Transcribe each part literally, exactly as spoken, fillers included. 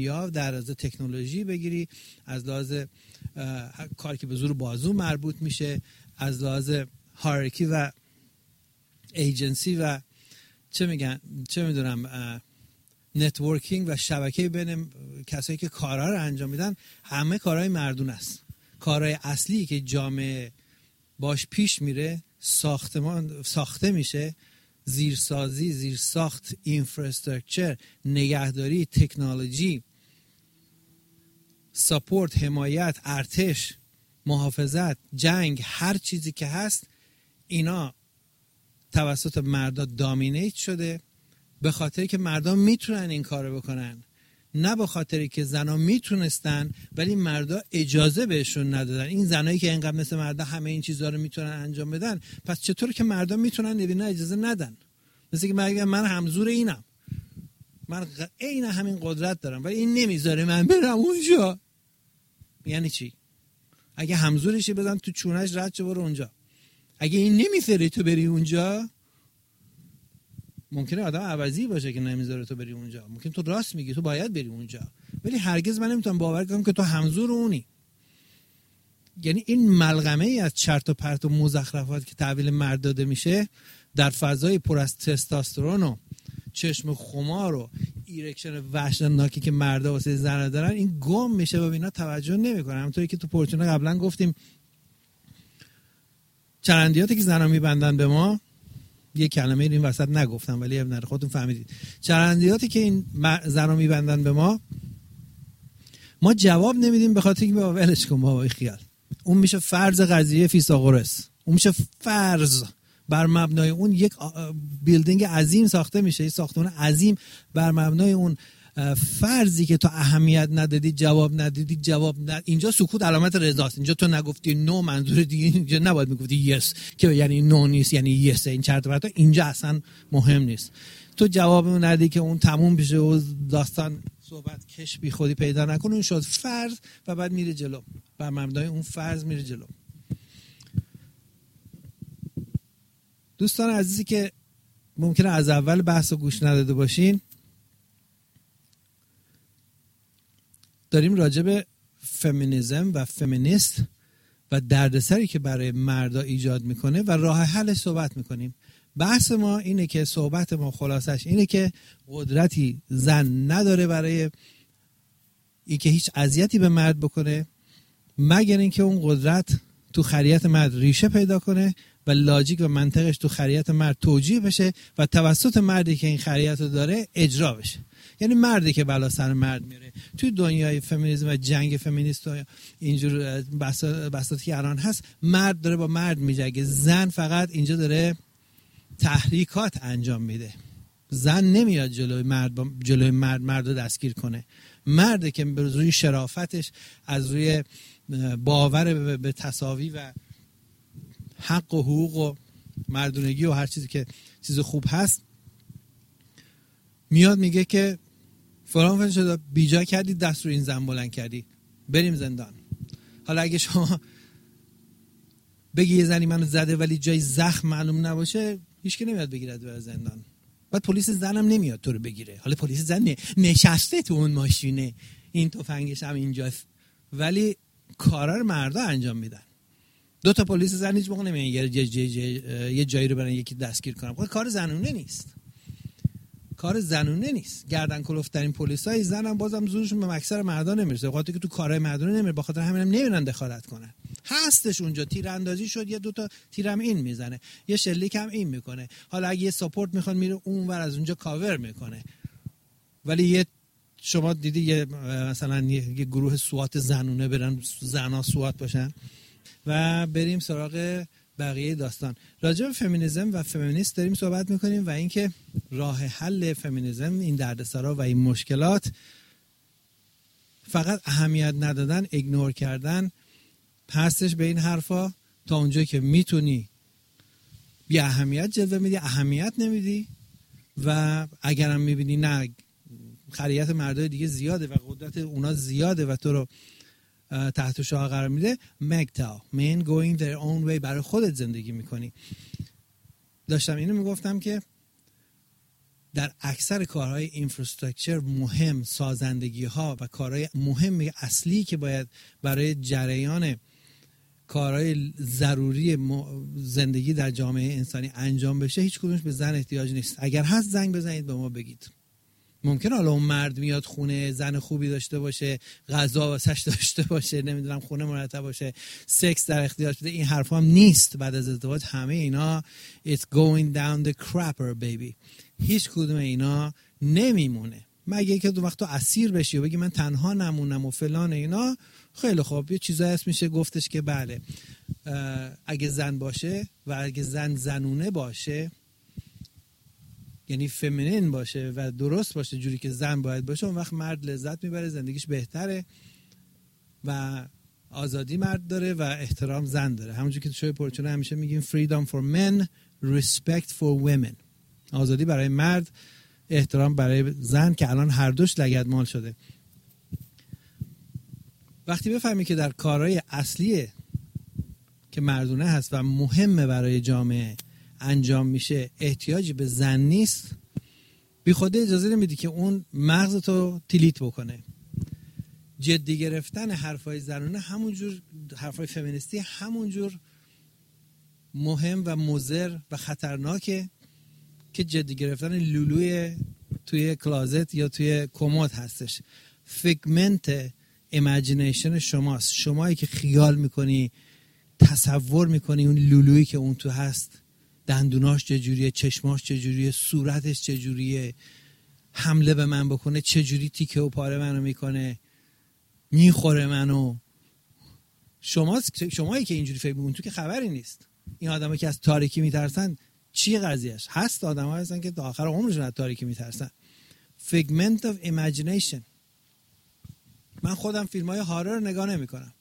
یا در از تکنولوژی بگیری، از لحاظ کاری که به زور بازو مربوط میشه، از لحاظ هایرارکی و ایجنسی و چه میگن چه میدونم نتورکینگ و شبکه بین کسایی که کارها رو انجام میدن، همه کارهای مردونه است. کارهای اصلی که جامعه باش پیش میره، ساختمان ساخته میشه، زیرسازی، زیرساخت، اینفراستراکچر، نگهداری، تکنولوژی، ساپورت، حمایت، ارتش، محافظت، جنگ، هر چیزی که هست اینا توسط مردا دامینیت شده، به خاطری که مردا میتونن این کارو بکنن، نه به خاطری که زنا میتونستن ولی مردا اجازه بهشون ندادن. این زنایی که اینقدر مثل مردا همه این چیزها رو میتونن انجام بدن، پس چطور که مردا میتونن اینا اجازه ندن؟ مثل که من من همزور اینم، من عین همین قدرت دارم ولی این نمیذاره من برم اونجا. یعنی چی؟ اگه همزورشی بزن تو چونش رد چه برو اونجا. اگه این نمیذاره تو بری اونجا، ممکنه آدم عوضی باشه که نمیذاره تو بری اونجا، ممکن تو راست میگی تو باید بری اونجا، ولی هرگز من نمیتونم باور کنم که تو همزور اونی. یعنی این ملغمه ای از چرت و پرت و مزخرفات که تحویل مرد داده میشه در فضای پر از تستوسترون و چشم خمار و ایرکشن وحشتناکی که مردا واسه زنا دارن، این گم میشه و اینا توجه نمیکنن. همونطوری که تو پورچونه قبلا گفتیم چرندیاتی که زنا میبندن به ما، یه کلمه این وسط نگفتم ولی ابن خودتون فهمیدید، چرندیاتی که این زنا میبندن به ما، ما جواب نمیدیم به خاطر اینکه ولش کن بابا خیال. اون میشه فرض قضیه فیثاغورس، اون میشه فرض، بر مبنای اون یک بیلدینگ عظیم ساخته میشه، یک ساختمان عظیم بر مبنای اون فرضی که تو اهمیت ندادی، جواب ندادی، جواب ند... اینجا سکوت علامت رضاست. اینجا تو نگفتی نو، منظور دیگه اینجا نباید میگفتی یس که یعنی نو نیست یعنی یس. این چرت و پرتا اینجا اصلا مهم نیست. تو جواب اون ندی که اون تموم بشه و داستان صحبت کش بی خودی پیدا نکنه، اون شد فرض و بعد میره جلو، بر مبنای اون فرض میره جلو. دوستان عزیزی که ممکنه از اول بحث رو گوش نداده باشین، داریم راجع به فمینیسم و فمینیست و دردسری که برای مردا ایجاد میکنه و راه حل صحبت میکنیم. بحث ما اینه که صحبت ما خلاصش اینه که قدرتی زن نداره برای این که هیچ اذیتی به مرد بکنه، مگر اینکه اون قدرت تو خریت مرد ریشه پیدا کنه و لاجیک و منطقش تو خریت مرد توجیه بشه و توسط مردی که این خریت رو داره اجرا بشه. یعنی مردی که بلا سر مرد میره. توی دنیای فمینیسم و جنگ فمینیست و اینجور بساطی که الان هست، مرد داره با مرد میجنگه، زن فقط اینجا داره تحریکات انجام میده. زن نمیاد جلوی مرد با جلوی مرد مرد رو دستگیر کنه. مرده که به روی شرافتش، از روی باور به تساوی و حق و حقوق و مردونگی و هر چیزی که چیز خوب هست، میاد میگه که فلان فلان شده، بیجا کردی، دست رو این زن بلند کردی، بریم زندان. حالا اگه شما بگی یه زنی منو زده ولی جای زخم معلوم نباشه، هیچ کی نمیاد بگیرد بره زندان. بعد پلیس زنم نمیاد تو رو بگیره. حالا پلیس زن نشسته تو اون ماشینه، این تفنگش هم اینجاست، ولی کارا رو مردا انجام میدن. دو تا پلیس زن هیچ موقع نمیان یه جای یه جایی رو برن یکی دستگیر کنن. کار زنونه نیست. کار زنونه نیست. گردن کلفترین پلیسای زن هم بازم زورشون به اکثر مردان نمیرسه، بخاطر که تو کارهای مردانه نمیره، بخاطر همینم نمیرن دخالت کنن. هستش اونجا تیراندازی شد، یه دو تا تیرم این میزنه، یه شلیک هم این میکنه، حالا اگه یه ساپورت میخواد میره اونور از اونجا کاور میکنه. ولی یه شما دیدی یه مثلا یه, یه گروه سوات زنونه برن زنا سوات باشن. و بریم سراغ بقیه داستان. راجع به فمینیسم و فمینیست داریم صحبت میکنیم و اینکه راه حل فمینیسم این دردسرا و این مشکلات فقط اهمیت ندادن، ایگنور کردن هستش به این حرفا. تا اونجایی که میتونی بی اهمیت جلوه میدی، اهمیت نمیدی، و اگرم میبینی نه خریت مردای دیگه زیاده و قدرت اونا زیاده و تو رو تحت شعار قرار میده، مگتا men going their own way، برای خودت زندگی میکنی. داشتم اینو میگفتم که در اکثر کارهای اینفراستراکچر مهم، سازندگی ها و کارهای مهم اصلی که باید برای جریان کارهای ضروری زندگی در جامعه انسانی انجام بشه، هیچ کدومش به زن احتیاج نیست. اگر هست زنگ بزنید به ما بگید. ممکن حالا اون مرد میاد خونه، زن خوبی داشته باشه، غذا واسش داشته باشه، نمیدونم خونه مرتب باشه، سکس در اختیارش بده، این حرفا هم نیست. بعد از ازدواج همه اینا it's going down the crapper baby. هیچ کدوم اینا نمیمونه مگه که دو وقت تو اسیر بشی و بگی من تنها نمونم و فلان اینا. خیلی خوب، یه چیزایی هست میشه گفتش که بله اگه زن باشه و اگه زن زنونه باشه، یعنی فمینین باشه و درست باشه جوری که زن باید باشه، اون وقت مرد لذت میبره، زندگیش بهتره و آزادی مرد داره و احترام زن داره. همونجوری که تو شوی پرچونه همیشه میگیم freedom for men, respect for women. آزادی برای مرد، احترام برای زن، که الان هر دوش لگدمال شده. وقتی بفهمی که در کارهای اصلی که مردونه هست و مهمه برای جامعه انجام میشه احتیاجی به زن نیست، بی خود اجازه نمیدی که اون مغزتو تیلیت بکنه. جدی گرفتن حرفای زنونه همونجور، حرفای فمینیستی همونجور مهم و مضر و خطرناکه که جدی گرفتن لولوی توی کلازت یا توی کمد هستش. فیگمنت ایمیجینیشن شماست، شمایی که خیال میکنی، تصور میکنی اون لولویی که اون تو هست، دندوناش چجوریه، چشماش چجوریه، صورتش چجوریه، حمله به من بکنه چجوری تیکه و پاره منو میکنه، میخوره منو. شما شمایی که اینجوری فکر میکنی، تو که خبری نیست. این آدمایی که از تاریکی میترسن چی قضیهش هست؟ آدم‌ها هستن که تا آخر عمرشون از تاریکی میترسن. figment of imagination. من خودم فیلم‌های هارر نگاه نمی‌کنم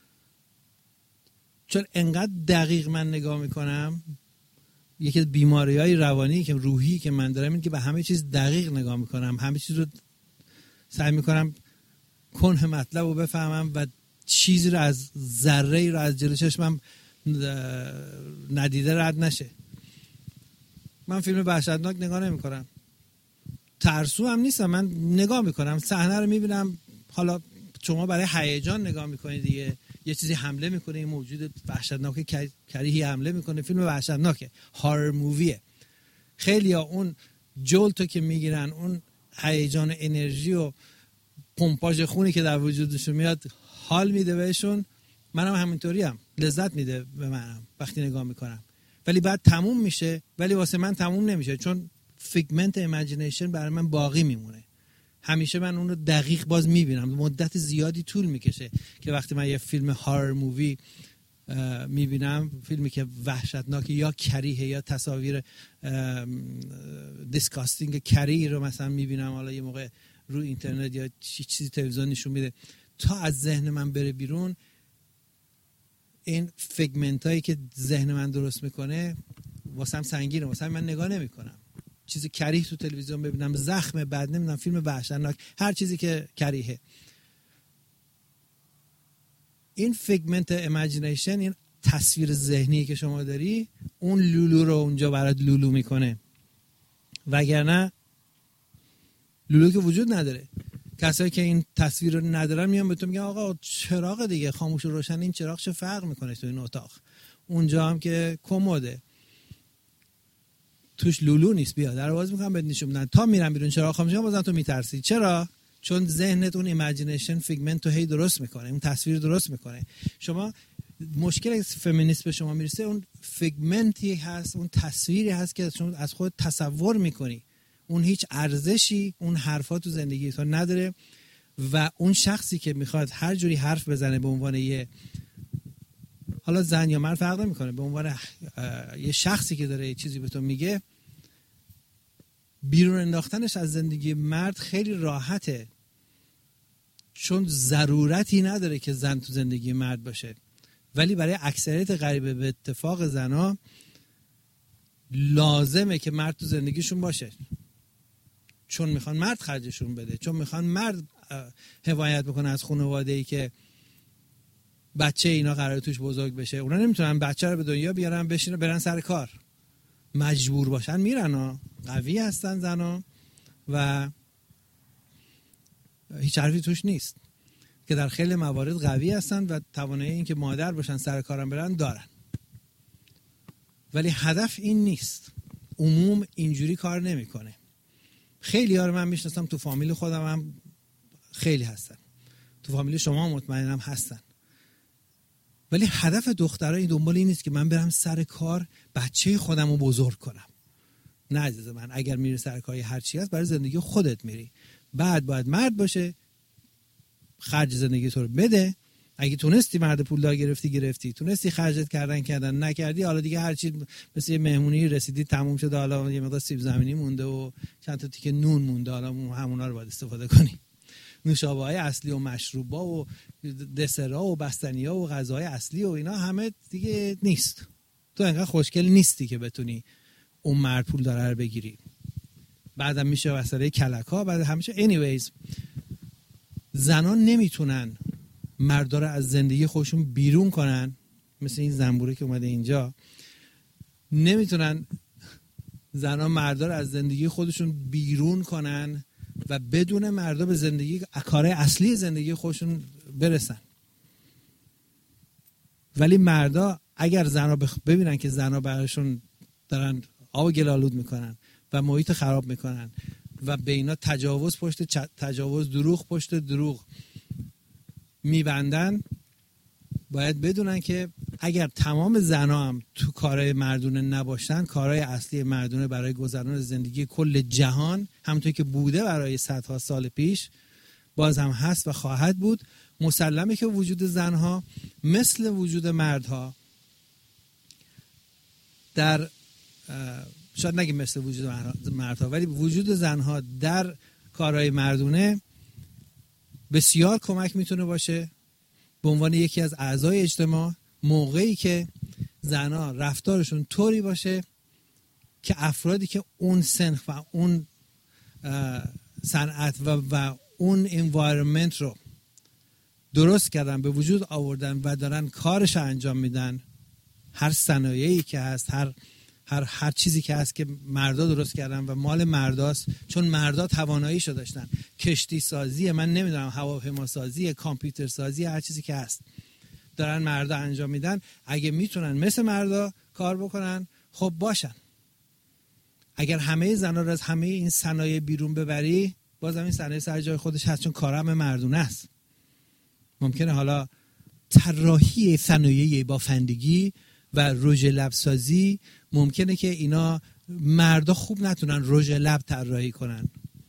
چون انقدر دقیق من نگاه می‌کنم. یکی از بیماری‌های روانی که روحی که من دارم اینه که به همه چیز دقیق نگاه می‌کنم، همه چیز رو سعی می‌کنم کنه مطلب رو بفهمم و چیزی رو از ذره‌ای رو از جلوی چشمم ندیده رد نشه. من فیلم وحشتناک نگاه نمی‌کنم، ترسو هم نیستم، من نگاه می‌کنم، صحنه رو می‌بینم. حالا شما برای هیجان نگاه می‌کنید دیگه، یه چیزی حمله می‌کنه، این موجود وحشتناک کریهی حمله می‌کنه، فیلم وحشتناکه، هارر موویه. خیلی‌ها اون جولتو که می‌گیرن، اون هیجان، انرژی و پمپاژ خونی که در وجودشون میاد حال میده بهشون. منم همینطوریم، لذت میده به منم وقتی نگاه می‌کنم. ولی بعد تموم میشه، ولی واسه من تموم نمیشه چون فیگمنت ایمیجینیشن برای من باقی میمونه. همیشه من اون رو دقیق باز میبینم. مدت زیادی طول میکشه که وقتی من یه فیلم هارر مووی میبینم، فیلمی که وحشتناکه یا کریه یا تصاویر دیسکاستینگ کری رو مثلا میبینم، حالا یه موقع رو اینترنت یا چیزی تلویزیون نشون میده، تا از ذهن من بره بیرون، این فیگمنت هایی که ذهن من درست میکنه واسم سنگینه، واسم من نگاه نمیکنم. چیزی کریه تو تلویزیون ببینم، زخم بعد نمیدونم، فیلم وحشتناک، هر چیزی که کریه، این فیگمنت ایمیجینیشن، این تصویر ذهنی که شما داری، اون لولو رو اونجا برات لولو میکنه. وگرنه لولو که وجود نداره. کسایی که این تصویر رو ندارن میان به تو میگن آقا چراغ دیگه خاموش و روشن، این چراغ چه فرق میکنه تو این اتاق؟ اونجا هم که کموده توش لولو نیست، بیا در باز میکنم بهت نشون بدن. تا میرم بیرون چراغ خاموشه، بازم تو میترسی. چرا؟ چون ذهنت اون ایمیجینیشن فیگمنت رو هی درست میکنه، اون تصویر درست میکنه. شما مشکل از فمینیست به شما میرسه، اون فیگمنتی هست، اون تصویری هست که شما از خود تصور میکنی، اون هیچ ارزشی اون حرفا تو زندگی تو نداره. و اون شخصی که میخواد هر جوری حرف بزنه به عنوان یه، حالا زن یا مرد فرق نمیکنه، به عنوان یه شخصی که داره یه چیزی به تو میگه، بیرون انداختنش از زندگی مرد خیلی راحته، چون ضرورتی نداره که زن تو زندگی مرد باشه. ولی برای اکثریت غریبه به اتفاق زنا لازمه که مرد تو زندگیشون باشه، چون میخوان مرد خرجشون بده، چون میخوان مرد حمایت بکنه از خانواده‌ای که بچه اینا قراره توش بزرگ بشه. اونا نمیتونن بچه رو به دنیا بیارن بشینن برن سر کار. مجبور باشن میرن ها، قوی هستن زنا و هیچ حرفی توش نیست که در خیلی موارد قوی هستن و توانایی این که مادر باشن سر کارم برن دارن، ولی هدف این نیست. عموم اینجوری کار نمیکنه. خیلی ها رو من میشناسم، تو فامیل خودم هم خیلی هستن، تو فامیل شما مطمئنم هستن، ولی هدف دخترها این دنبال این نیست که من برم سر کار بچه خودم رو بزرگ کنم. نه عزیز من، اگر میری سر کار هر چی هست برای زندگی خودت میری، بعد باید مرد باشه خرج زندگی تو رو بده. اگه تونستی مرد پولدار گرفتی گرفتی، تونستی خرجت کردن کردن، نکردی حالا دیگه هر چی مثل یه مهمونی رسیدی تموم شده، حالا یه مقدار سیب زمینی مونده و چند تا تیکه نون مونده، حالا همونا رو باید استفاده کنی. نوشابه‌های اصلی و مشروبا و دسرها و بستنی‌ها و غذاهای اصلی و اینا همه دیگه نیست. تو انقدر خوشگل نیستی که بتونی اون مرد پول داره رو بگیری. بعدم میشه مسئله کلک‌ها. بعد همیشه anyways زنان نمیتونن مردا رو از زندگی خودشون بیرون کنن، مثل این زنبوره که اومده اینجا. نمیتونن زنان مردا رو از زندگی خودشون بیرون کنن و بدون مردا به زندگی کارهای اصلی زندگی خودشون برسن. ولی مردا اگر زنا بخ... ببینن که زنا براشون دارن آب گل آلود میکنن و محیط خراب میکنن و به اینا تجاوز پشت چ... تجاوز دروغ پشت دروغ میبندن، باید بدونن که اگر تمام زنا هم تو کارهای مردونه نباشن، کارهای اصلی مردونه برای گذران زندگی کل جهان همونطور که بوده برای صدها سال پیش باز هم هست و خواهد بود. مسلمه که وجود زنها مثل وجود مردها در شاید نگیم مثل وجود مردها، ولی وجود زنها در کارهای مردونه بسیار کمک میتونه باشه به عنوان یکی از اعضای اجتماع، موقعی که زنها رفتارشون طوری باشه که افرادی که اون سنخ و اون صنعت و, و اون انوایرمنت رو درست کردن، به وجود آوردن و دارن کارش انجام میدن، هر صنایعی که هست، هر هر هر چیزی که هست که مردا درست کردن و مال مرداست، چون مردا تواناییشو داشتن، کشتی سازی، من نمیدونم هواپیما سازی، کامپیوتر سازی، هر چیزی که هست دارن مردا انجام میدن. اگه میتونن مثل مردا کار بکنن خب باشن. اگر همه زنا رو از همه این صنایع بیرون ببری، بازم این صنایع سر جای خودش هست، چون کارم مردونه است. ممکنه حالا طراحی صنایع بافندگی و رژ لب سازی ممکنه که اینا مردا خوب نتونن رژ لب طراحی کنن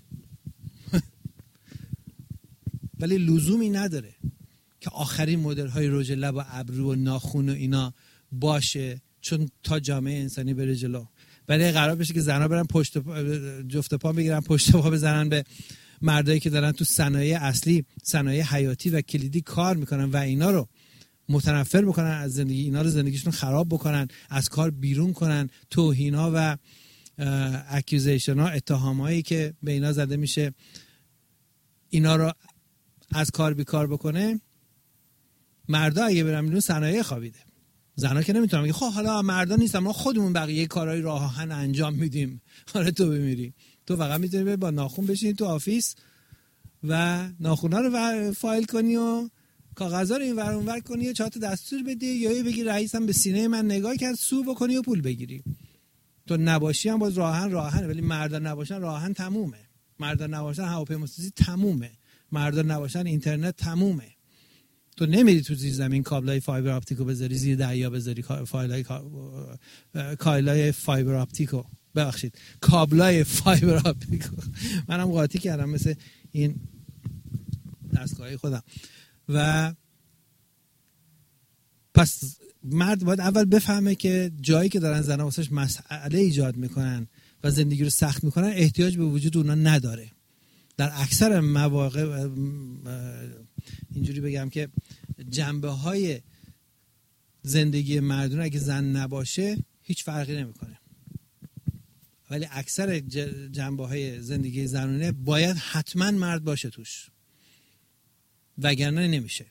ولی لزومی نداره که آخرین مدل های رژ لب و ابرو و ناخن و اینا باشه، چون تا جامعه انسانی بره جلو. ولی قرار بشه که زنا برن پشت پا، جفت پا بگیرن پشت پا بزنن به مردایی که دارن تو صنایع اصلی، صنایع حیاتی و کلیدی کار میکنن و اینا رو متنفر بکنن از زندگی، اینا رو زندگیشون خراب بکنن، از کار بیرون کنن، توهینا و اکیوزیشن ها، اتهام هایی که به اینا زده میشه اینا رو از کار بیکار بکنه. مردا اگه برن بیرون صنایع خوابیده. زنا که نمیتونن بگه خب حالا مردا نیستن، ما خودمون بقیه کارهای راه آهن انجام میدیم. آره تو بمیری، تو فقط میتونی با ناخن بشینی تو آفیس و ناخونا رو فایل کنی و کاغذا رو این ور اون ور کنی و چهار تا دستور بدی، یا بگی رئیسم به سینه من نگاه کرد سو بکنی و پول بگیری. تو نباشی هم باز راهن راهن، ولی مردا نباشن راهن تمومه. مردا نباشن هواپیماسازی تمومه. مردا نباشن اینترنت تمومه. تو نمیری تو زیر زمین کابلای فایبر آپتیکو بذاری، زیر دریا بذاری فایلای کابلای فایبر آپتیکو، ببخشید کابلای فایبر آپتیکو. منم قاطی کردم مثل این دستگاهی خودم. و پس مرد باید اول بفهمه که جایی که دارن زنها واسش مسئله ایجاد میکنن و زندگی رو سخت میکنن احتیاج به وجود اونا نداره. در اکثر مواقع اینجوری بگم که جنبه های زندگی مردونه اگه زن نباشه هیچ فرقی نمیکنه، ولی اکثر جنبه های زندگی زنونه باید حتما مرد باشه توش، وگرنه نمیشه.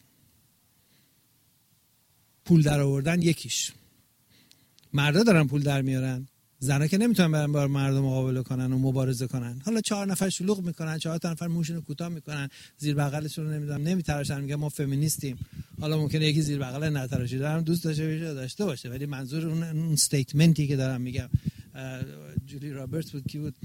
پول در آوردن یکیش، مردا دارن پول در میارن، زنا که نمیتونن برن با مردم مقابله کنن و مبارزه کنن. حالا چهار نفر شلوغ میکنن، چهار تا نفر موشون رو کوتاه میکنن، زیر بغلشون رو نمیدونم نمیتراشن، میگن ما فمینیستیم. حالا ممکنه یکی زیر بغل نتراشیده هم دوست داشته باشه داشته باشه، ولی منظور اون اون استیتمنتی که دارم میگم، جولی رابرتس بود کی بود،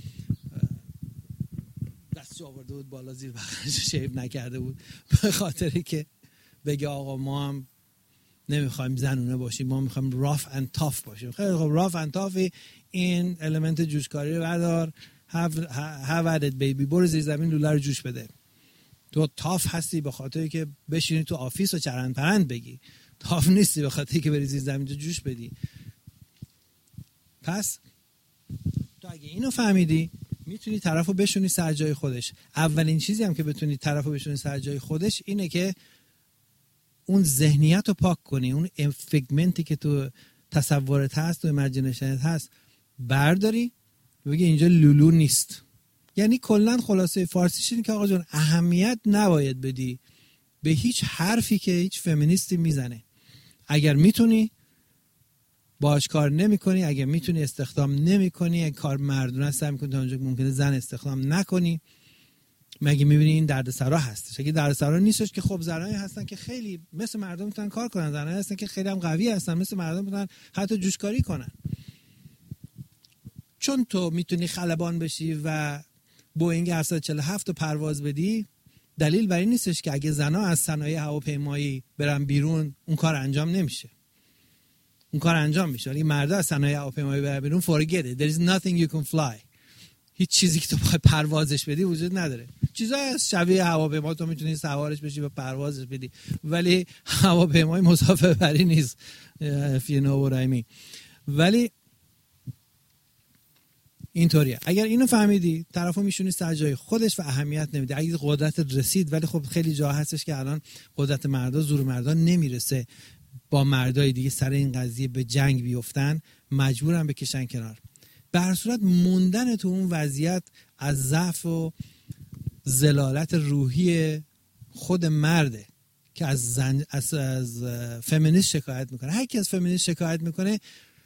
دستش آورده بود بالا زیر بغلش شیو نکرده بود به خاطری که بگه آقا ما هم نمیخوایم زنونه باشیم، ما میخوایم راف اند تاف باشیم. خیلی خب راف اند تافی این المنت جوشکاری رو بردار، have at it baby، برو زیر زمین لوله رو جوش بده. تو تاف هستی به خاطری که بشینی تو آفیس و چرند پرند بگی، تاف نیستی به خاطری که بری زیر زمین جوش بدی. پس تو اگه اینو فهمیدی میتونی طرفو بشونی سر جای خودش. اولین چیزی هم که بتونی طرفو بشونی سر جای خودش اینه که اون ذهنیت رو پاک کنی، اون فیگمنتی که تو تصورت هست، تو ایمیجینیشنت هست برداری و بگی اینجا لولو نیست. یعنی کلا خلاصه فارسیش اینه که آقا جان اهمیت نباید بدی به هیچ حرفی که هیچ فمینیستی میزنه. اگر میتونی باهاش کار نمی‌کنی، اگر میتونی استخدام نمی‌کنی، اگه کار مردونه سعی می‌کنی تا اونجا ممکنه زن استخدام نکنی. مگه می‌بینی این دردسرا هستش؟ اگه دردسرا نیستش که خب زنایی هستن که خیلی مثل مردم میتونن کار کنن، زنایی هستن که خیلی هم قوی هستن مثل مردم میتونن حتی جوشکاری کنن. چون تو میتونی خلبان بشی و بوئینگ هفتصد و چهل و هفت رو پرواز بدی، دلیل بر این نیستش که اگه زنا از صنایع هواپیمایی برن بیرون اون کار انجام نمیشه. اون کار انجام میشه، ولی مردا از صنایع هواپیمایی برن بیرون forget it. There is nothing you can fly. هیچ چیزی که تو بخوای پروازش بدی وجود نداره. چیزایی از شبیه هواپیما تو میتونی سوارش بشی و پروازش بدی، ولی هواپیمای مسافربری نیست. if you know what I mean. ولی اینطوریه. اگر اینو فهمیدی طرفو میشونی سر جای خودش و اهمیت نمیدی. اگه قدرت رسید، ولی خب خیلی جا هستش که الان قدرت مردا زور مردا نمیرسه با مردای دیگه سر این قضیه به جنگ بیفتن، مجبورن بکشن کنار. به هر صورت موندن تو اون وضعیت از ضعف و ذلالت روحی خود مرده که از زن از, از فمینیست شکایت میکنه. هر کی از فمینیست شکایت میکنه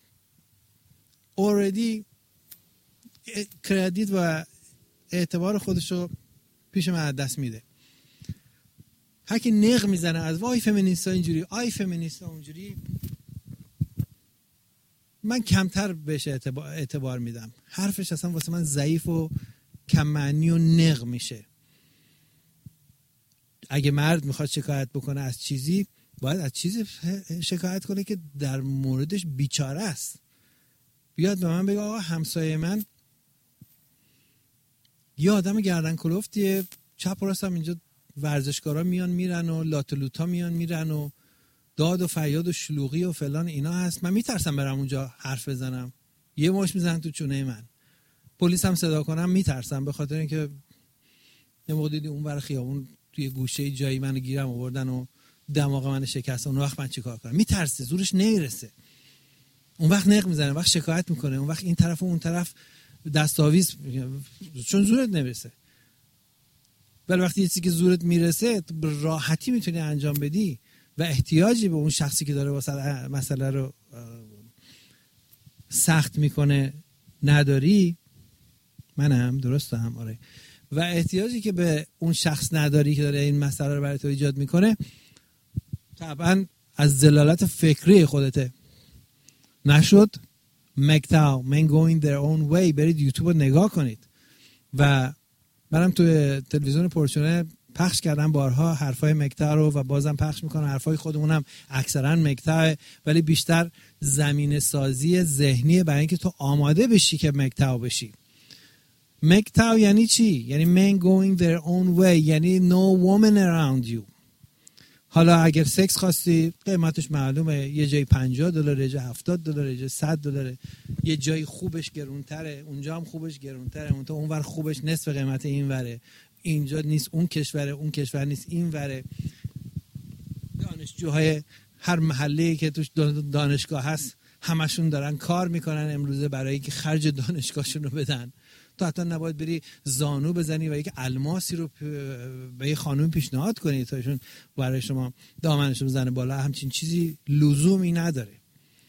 اوردی کردیت و اعتبار خودشو پیش من از دست میده. هر کی نق میزنه از وای فمینیستا اینجوری، آی فمینیستا اونجوری، من کمتر بهش اعتبار, اعتبار میدم. حرفش اصلا واسه من ضعیف و کم معنی و نق میشه. اگه مرد میخواد شکایت بکنه از چیزی، باید از چیزی شکایت کنه که در موردش بیچاره است. بیاد به من بگه آقا همسایه من یه آدم گردن کلفتیه، چپ و راست هم اینجا ورزشکارا میان میرن و لاتلوتا میان میرن و داد و فریاد و شلوغی و فلان اینا هست. من میترسم برم اونجا حرف بزنم، یه مش میزنن تو چونه من، پلیس هم صدا کنم میترسم، به خاطر اینکه یه موقع دیدی اون ور خیابون توی گوشه جایی منو گیرم آوردن و دماغ منو شکستن. اون وقت من چیکار کنم؟ میترسه، زورش نمیرسه. اون وقت نق میزنه، اون وقت شکایت میکنه، اون وقت این طرف و اون طرف دستاویز، چون زورت نمیرسه. ولی وقتی یه چیزی که زورت میرسه به راحتی میتونی انجام بدی و احتیاجی به اون شخصی که داره واسه مسئله رو سخت میکنه نداری. منم درستم آره. و احتیاجی که به اون شخص نداری که داره این مسئله رو برای تو ایجاد میکنه، طبعا از ذلالت فکری خودته. نشد مکتاو men going their own way. برید یوتیوب رو نگاه کنید. و منم توی تلویزیون پرچونه پخش کردم بارها حرفای مکتاو رو و بازم پخش میکنم. حرفای خودمونم اکثرا مکتاو، ولی بیشتر زمینه سازی ذهنی برای اینکه تو آماده بشی که مکتاو بشی. مکتاو یعنی چی؟ یعنی men going their own way، یعنی no woman around you. حالا اگر سکس خواستی قیمتش معلومه، یه جای پنجاه دلار، یه جای هفتاد دلار، یه جای صد دلار، یه جای خوبش گرونتره، اونجا هم خوبش گرونتره، اون تو اونور خوبش نصف قیمت اینوره، اینجا نیست اون کشوره، اون کشور نیست اینوره. دانشجوهای هر محله‌ای که توش دانشگاه هست همشون دارن کار میکنن امروزه برای اینکه خرج دانشگاهشون رو بدن. تو حتی نباید بری زانو بزنی و یک الماسی رو به یه خانوم پیشنهاد کنی تا ایشون برای شما دامنش رو بزنه بالا. همچین چیزی لزومی نداره.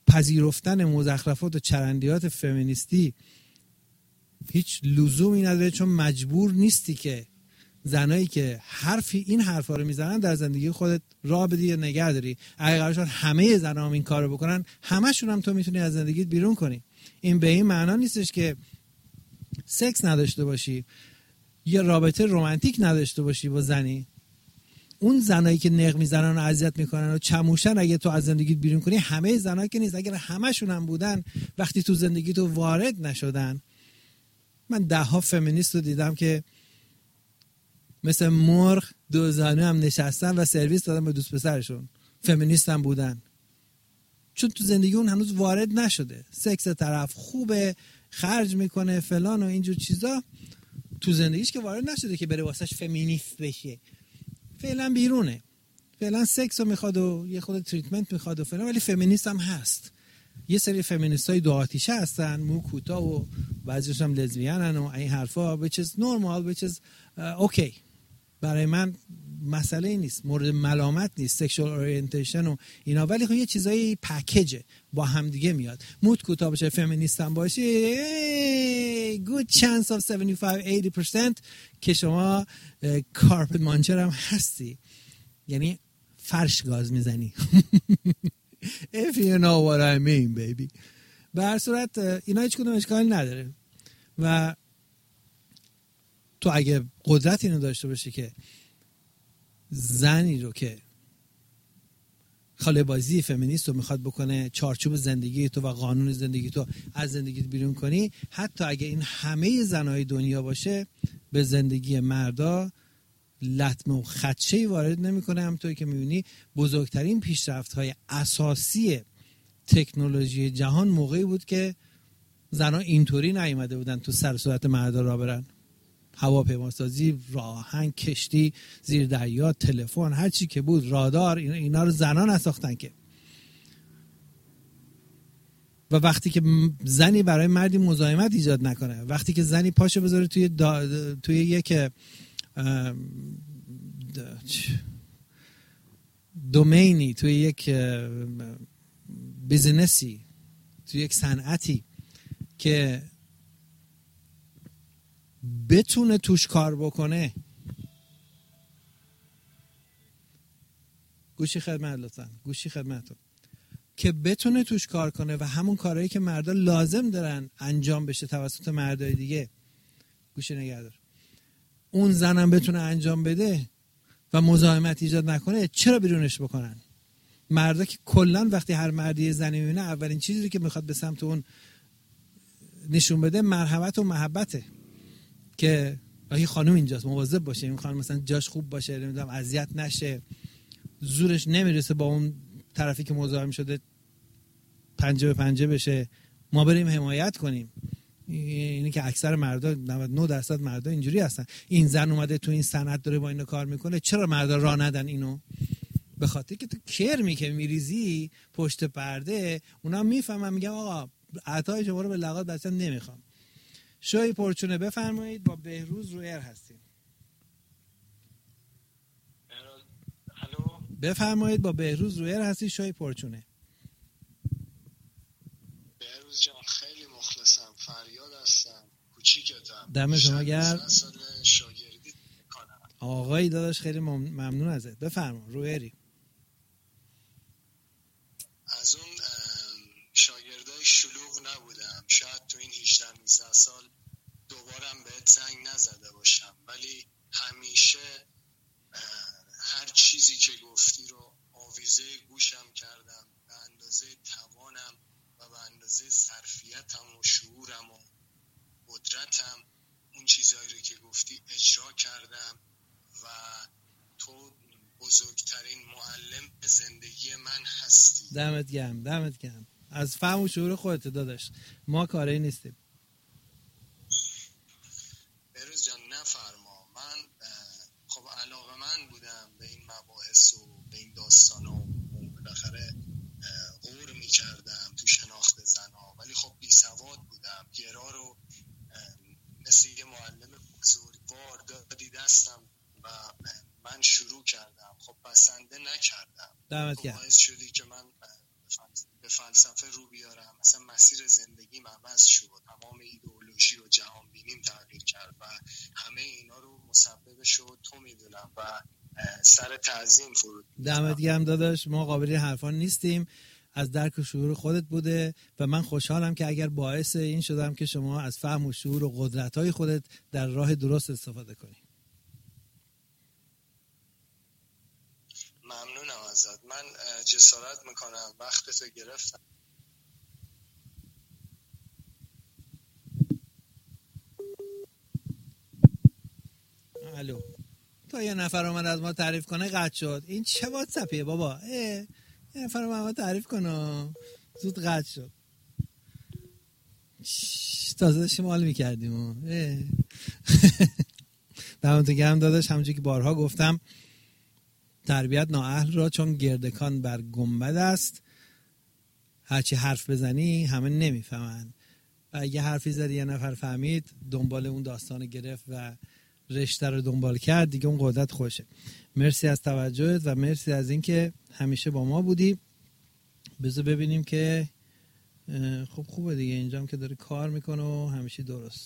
پذیرفتن مزخرفات و چرندیات فمینیستی هیچ لزومی نداره، چون مجبور نیستی که زنایی که حرفی این حرفا رو میزنن در زندگی خودت راه بدی یا نگه داری. اگه قرار شد همه زنا هم این کارو بکنن، همشون هم تو میتونی از زندگیت بیرون کنی. این به این معنا نیستش که سکس نداشته باشی یا رابطه رمانتیک نداشته باشی با زنی. اون زنایی که نق میزنن و اذیت میکنن و چموشن، اگه تو از زندگیت بیرون کنی، همه زنایی که نیست. اگر همشون هم بودن، وقتی تو زندگی تو وارد نشدن. من ده ها فمینیست رو دیدم که مثل مرغ دو زانو هم نشستن و سرویس دادن به دوست پسرشون، فمینیست هم بودن، چون تو زندگی اون هنوز وارد نشده. سکس طرف خوبه، خرج میکنه فلان و اینجور چیزا، تو زندگیش که وارد نشده که بره واسش فمینیست بشه. فعلا بیرونه، فعلا سکس رو میخواد و یه خود تریتمنت میخواد و فلان، ولی فمینیست هم هست. یه سری فمینیست های دو آتیشه هستن، مو کوتاه و بعضیش هم لزبیانن و این حرفا، which is normal, which is اوکی. uh, okay. برای من مسئله ای نیست، مورد ملامت نیست، سکشوال اورینتیشن و اینا، ولی خب یه چیزایی پکیجه با هم دیگه میاد. مود کوتاه باشه، فمینیست هم باشی، good chance of seventy-five to eighty percent که شما کارپت مانچر هم هستی، یعنی فرش گاز میزنی. If you know what I mean baby. به هر صورت اینا هیچ کدوم اشکالی نداره و تو اگه قدرت اینو داشته باشی که زنی رو که خاله بازی فمینیست رو میخواد بکنه چارچوب زندگی تو و قانون زندگی تو از زندگیت بیرون کنی، حتی اگه این همه زنای دنیا باشه، به زندگی مردا لطمه و خدشه‌ای وارد نمیکنه. همونطوری که میبینی بزرگترین پیشرفت‌های اساسی تکنولوژی جهان موقعی بود که زنها اینطوری نیومده بودن تو سر صورت مردا را برن. هواپیماسازی، راهن، کشتی زیر دریا، تلفن، هر چی که بود، رادار، اینا رو زنان نساختن که. و وقتی که زنی برای مردی مزاحمت ایجاد نکنه، وقتی که زنی پاشو بذاره توی دا... توی یک دومینی، توی یک بیزینسی، توی یک صنعتی که بتونه توش کار بکنه، گوشی خدمت لطفا، گوشی خدمتتون، که بتونه توش کار کنه و همون کارهایی که مردا لازم دارن انجام بشه توسط مردای دیگه، گوشی نگهدار، اون زنم بتونه انجام بده و مزاحمت ایجاد نکنه، چرا بیرونش بکنن؟ مردا که کلا وقتی هر مردی زنی میبینه، اولین چیزی که میخواد به سمت اون نشون بده مرحمت و محبته، که این خانم اینجاست، مواظب باشه، این خانم مثلا جاش خوب باشه، نمیدونم اذیت نشه، زورش نمیرسه با اون طرفی که مزاحم شده پنجه به پنجه بشه، ما بریم حمایت کنیم. اینی که اکثر مردا، نود و نه درصد مردا اینجوری هستن. این زن اومده تو این صنعت داره با اینو کار میکنه، چرا مردا راه ندن اینو؟ به خاطر که تو کرمی که میریزی پشت پرده، اونا میفهمن، میگم آقا عطای شما رو به لغات بچن نمیخوام. شوی پرچونه بفرمایید، با بهروز روی ایر هستیم. الو بفرمایید، با بهروز روی ایر هستی. شوی پرچونه. بهروز جان خیلی مخلصم، فریاد هستم، کوچیکتم، دم شما گرم. سال شاگردی میکنم. آقای داداش خیلی ممنون ازت، بفرما روی ایری. از اون شاگردای شلوغ نبودم، شاید تو این هجده نوزده سال دوبارم بهت زنگ نزده باشم، ولی همیشه هر چیزی که گفتی رو آویزه گوشم کردم به اندازه توانم و به اندازه ظرفیتم و شعورم و قدرتم. اون چیزایی رو که گفتی اجرا کردم و تو بزرگترین معلم زندگی من هستی. دمت گرم، دمت گرم. از فهم و شعور خودت داداش، ما کاری نیستیم. بروز جان نفرما، من خب علاقه من بودم به این مباحث و به این داستان و بالاخره غور می کردم تو شناخت زنها، ولی خب بی سواد بودم. گرا رو مثل یه معلم بزرگوار دادی دستم و من شروع کردم، خب بسنده نکردم. دمت گرم. باعث شدی که من به فلسفه رو بیارم، مثلا مسیر زندگیم عوض شد، تمام ایدئولوژی و جهان بینیم تغییر کرد و همه اینا رو مسبب شد تو میدونم و سر تعظیم فرود. دمت گرم داداش، ما قابل حرفان نیستیم، از درک و شعور خودت بوده و من خوشحالم که اگر باعث این شدم که شما از فهم و شعور و قدرت‌های خودت در راه درست استفاده کنی. ممنونم ازت. من جسارت میکنم وقتتو گرفتم. الو، تا یه نفر اومد از ما تعریف کنه قطع شد. این چه واتساپیه بابا؟ اه یه نفر اومد ما تعریف کنه زود قطع شد. تازه داشتیم حال میکردیم. دمتون گرم داداش. همونجوری که بارها گفتم تربیت نااهل را چون گردکان بر گنبد است، هرچی حرف بزنی همه نمیفهمن و اگه حرفی زدی یه نفر فهمید، دنبال اون داستان گرفت و رشته رو دنبال کرد، دیگه اون قدرت خوشه. مرسی از توجهت و مرسی از اینکه همیشه با ما بودی. بذار ببینیم که خب خوبه دیگه، اینجا هم که داره کار میکنه و همیشه درست.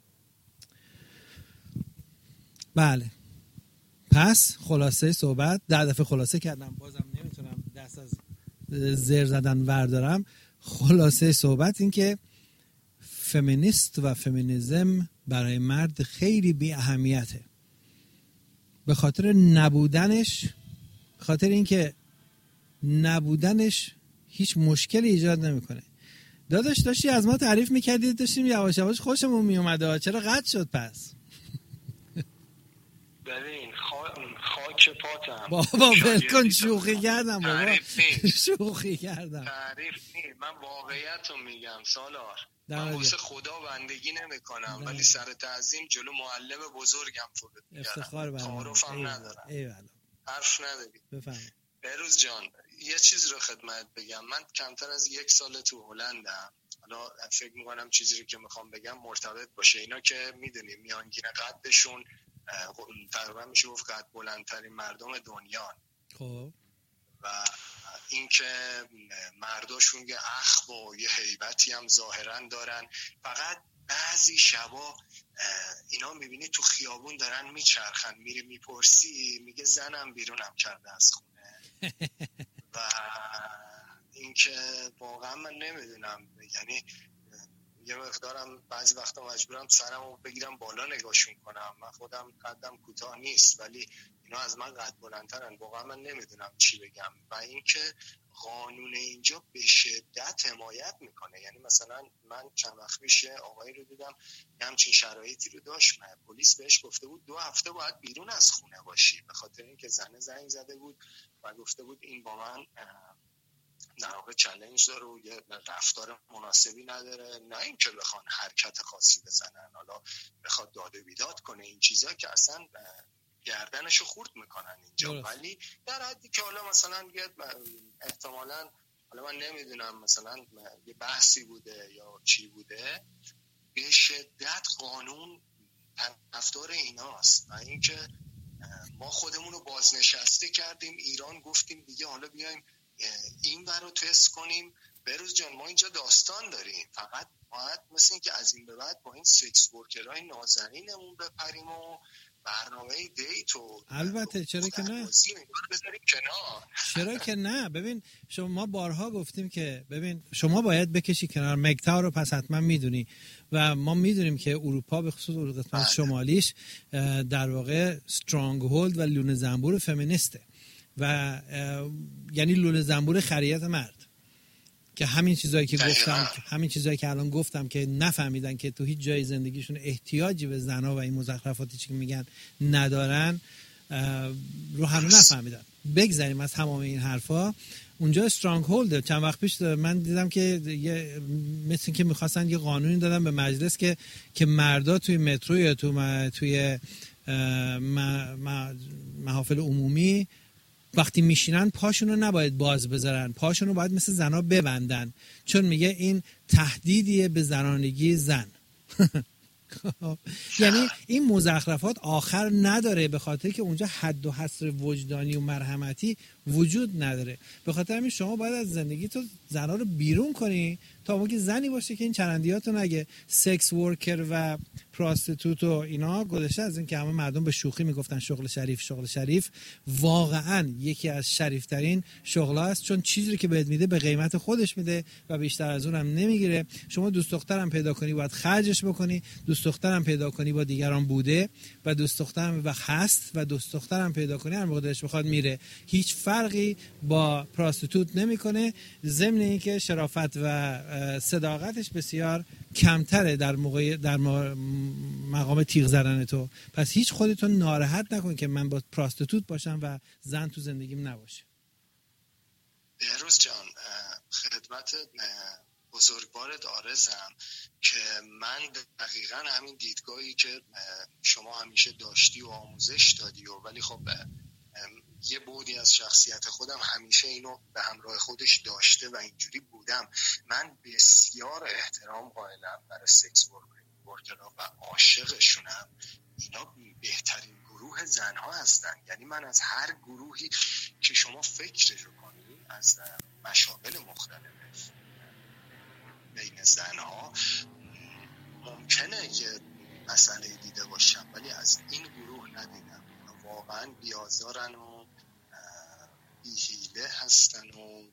بله، پس خلاصه صحبت، ده دفعه خلاصه کردم بازم نمیتونم دست از زر زدن وردارم. خلاصه صحبت این که فمینیست و فمینیزم برای مرد خیلی بی اهمیته، به خاطر نبودنش، به خاطر اینکه نبودنش هیچ مشکلی ایجاد نمیکنه. داداش داشتی از ما تعریف میکردید، داشتیم یواش یواش خوشمون میومده، چرا قطع شد پس؟ ببین خاک پاتم بابا ولکن، شوخی کردم بابا، شوخی کردم. تعریف نی، من واقعیت رو میگم سالار. من واسه خدا بندگی نمی کنم ولی سر تعظیم جلو معلم بزرگم فرود میگرم، افتخار برم، تعارفم ندارم. ایوالله، حرف نداری. بفهم. بهروز جان یه چیز رو خدمت بگم، من کمتر از یک سال تو هلندم. حالا فکر میکنم چیزی رو که میخوام بگم مرتبط باشه. اینا که میدونی میانگین قدشون تقریبا میشه گفت قد بلندترین مردم دنیا. خب و اینکه مرداشون یه اخم و یه هیبتی هم ظاهرا دارن، فقط بعضی شبا اینا میبینی تو خیابون دارن میچرخن، میری میپرسی میگه زنم بیرونم کرده از خونه. و اینکه واقعا من نمیدونم، یعنی یه مقدارم بعضی وقتا مجبورم سرمو بگیرم بالا نگاهشون کنم. من خودم قدم کوتاه نیست ولی اینا از من قد بلندترن. واقعا من nemiدونم چی بگم. و اینکه قانون اینجا به شدت حمایت میکنه. یعنی مثلا من چند وقت پیش آقایی رو دیدم همچین شرایطی رو داشت، پلیس بهش گفته بود دو هفته باید بیرون از خونه باشی، به خاطر اینکه زنه زنگ زده بود و گفته بود این با من در واقع چالش داره و یه رفتار مناسبی نداره. نه اینکه بخوان حرکت خاصی بزنن، حالا بخواد داد و بیداد کنه، این چیزا که اصلا گردنشو خورد میکنن اینجا. ولی در حدی که حالا مثلا احتمالاً، حالا من نمیدونم مثلا یه بحثی بوده یا چی بوده، به شدت قانون طرفدار ایناست. و اینکه ما خودمون رو بازنشسته کردیم ایران، گفتیم دیگه حالا بیایم این ور رو تست کنیم. بهروز جان ما اینجا داستان داریم، فقط باید مثل این که از این به بعد با این سکس ورکرهای نازنینمون بپریم و برنامه دیت و البته چرا که نه، چرا که نه. ببین شما بارها گفتیم که ببین شما باید بکشی کنار مگتا رو، پس حتما میدونی و ما میدونیم که اروپا به خصوص قسمت شمالیش در واقع سترانگ هولد و لونه زنبور فمینیسته و یعنی لوله زنبور خریت مرد، که همین چیزایی که گفتم، همین چیزایی که الان گفتم که نفهمیدن که تو هیچ جای زندگیشون احتیاجی به زنا و این مزخرفاتی که میگن ندارن رو همه نفهمیدن. بگذاریم از تمام این حرفا. اونجا استرانگ هولد. چند وقت پیش من دیدم که یه مثل این که میخواستن یه قانونی دادن به مجلس که که مردا توی مترو یا تو توی محافل عمومی وقتی میشینن پاشونو نباید باز بذارن، پاشونو باید مثل زنا ببندن، چون میگه این تهدیدیه به زنانگی زن. یعنی این مزخرفات آخر نداره، به خاطر که اونجا حد و حصر وجدانی و مرحمتی وجود نداره. به خاطر همین شما باید از زندگی تو زنا رو بیرون کنی تا موقعی زنی باشه که این چرندیاتو نگه. سکس ورکر و پراستیتوت و اینا گذشته از این که همه مردم به شوخی میگفتن شغل شریف شغل شریف، واقعا یکی از شریفترین شغلا است، چون چیزی که بهت میده به قیمت خودش میده و بیشتر از اون هم نمیگیره. شما دوست دخترم پیدا کنی باید خرجش بکنی، دوست دخترم پیدا کنی با دیگران بوده و دوست دخترم و هست و دوست دخترم پیدا کنی هر موقع دلش بخواد میره. هیچ فرقی با پراستیتوت نمیکنه، ضمن اینکه شرافت و صداقتش بسیار کمتره در موقع در مقام تیغ زدن تو. پس هیچ خودتون ناراحت نکن که من با پراستیتوت باشم و زن تو زندگیم نباشه. بهروز جان، خدمت بزرگوارت عارضم که من دقیقاً همین دیدگاهی که شما همیشه داشتی و آموزش دادی و ولی خب یه بعدی از شخصیت خودم همیشه اینو به همراه خودش داشته و اینجوری بودم. من بسیار احترام قائلم برای سکس ورکرها و عاشقشونم. اینا بهترین گروه زنها هستن. یعنی من از هر گروهی که شما فکرشو کنی، از مشاغل مختلف بین زنها ممکنه یه مسئله دیده باشم، ولی از این گروه ندیدم. واقعا بیازارن و بیهیله هستن و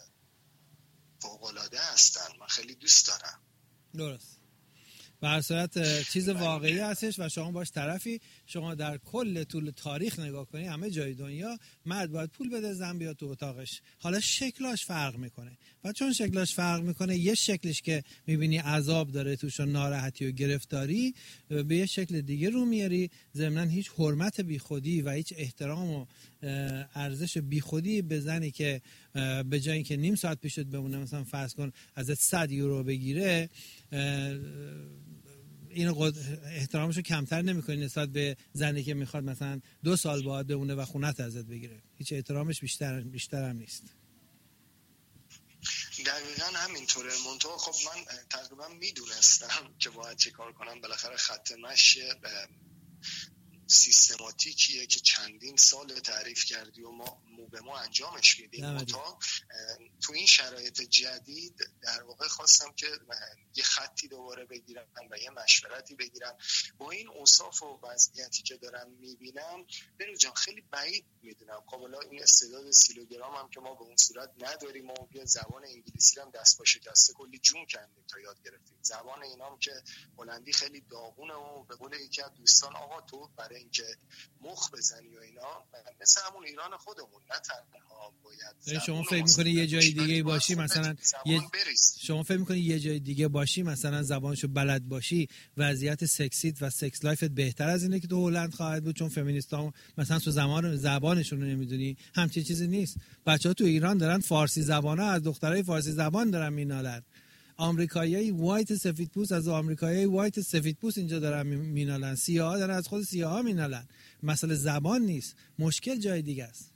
فوق‌العاده هستن. من خیلی دوست دارم. درست. به هر صورت چیز واقعی هستش و شما باش طرفی. شما در کل طول تاریخ نگاه کنی همه جای دنیا مرد باید پول بده زن بیاد تو اتاقش. حالا شکلاش فرق میکنه و چون شکلاش فرق میکنه، یه شکلش که میبینی عذاب داره توش و ناراحتی و گرفتاری، به یه شکل دیگه رو میاری. ضمناً هیچ حرمت بیخودی و هیچ احترام و ارزش بیخودی به زنی که به جای اینکه نیم ساعت پیشت بمونه مثلا فرض کن ازت صد یورو بگیره، این احترامشو کمتر نمی‌کنی نسبت به زنی که میخواد مثلا دو سال باهات بمونه و خونت ازت بگیره. هیچ احترامش بیشتر بیشتر هم نیست. دقیقاً همینطوره. منتها خب من تقریبا میدونستم که باید چه کار کنم. بالاخره خط مشی سیستماتیکیه که چندین سال تعریف کردی و ما مو به ما انجامش میدیم. منتها تو این شرایط جدید در واقع خواستم که یه خطی دوباره بگیرم و یه مشورتی بگیرم. با این اوصاف و وضعیتی که دارم میبینم بنو جان خیلی بعید میدونم. قابلا این استعداد سیلوگرام هم که ما به اون صورت نداریم و بیا زبان انگلیسی هم دست با شکسته کلی جون کندیم تا یاد گرفتیم. زبان اینام که هلندی خیلی داغونه و به قول یکی از دوستان آقا تو برای اینکه مخ بزنی و اینا مثل همون ایران خودمون نه تنها باید شما فکر می‌کنی یه جای دیگه باشی مثلا یه شما فکر می‌کنی یه جای دیگه باشی مثلا زبانشو بلد باشی وضعیت سکسیت و سکس لایفت بهتر از اینه که تو هلند خواهد بود چون فمینیست‌ها مثلا تو زمان زبانشون رو نمیدونی؟ همچین چیزی نیست. بچه‌ها تو ایران دارن فارسی زبانا از دخترای فارسی زبان دارن مینالن. آمریکاییای وایت سفید پوست از آمریکاییای وایت سفید پوست اینجا دارن مینالن. سیاها دارن از خود سیاها مینالن. مسئله زبان نیست، مشکل جای دیگه است.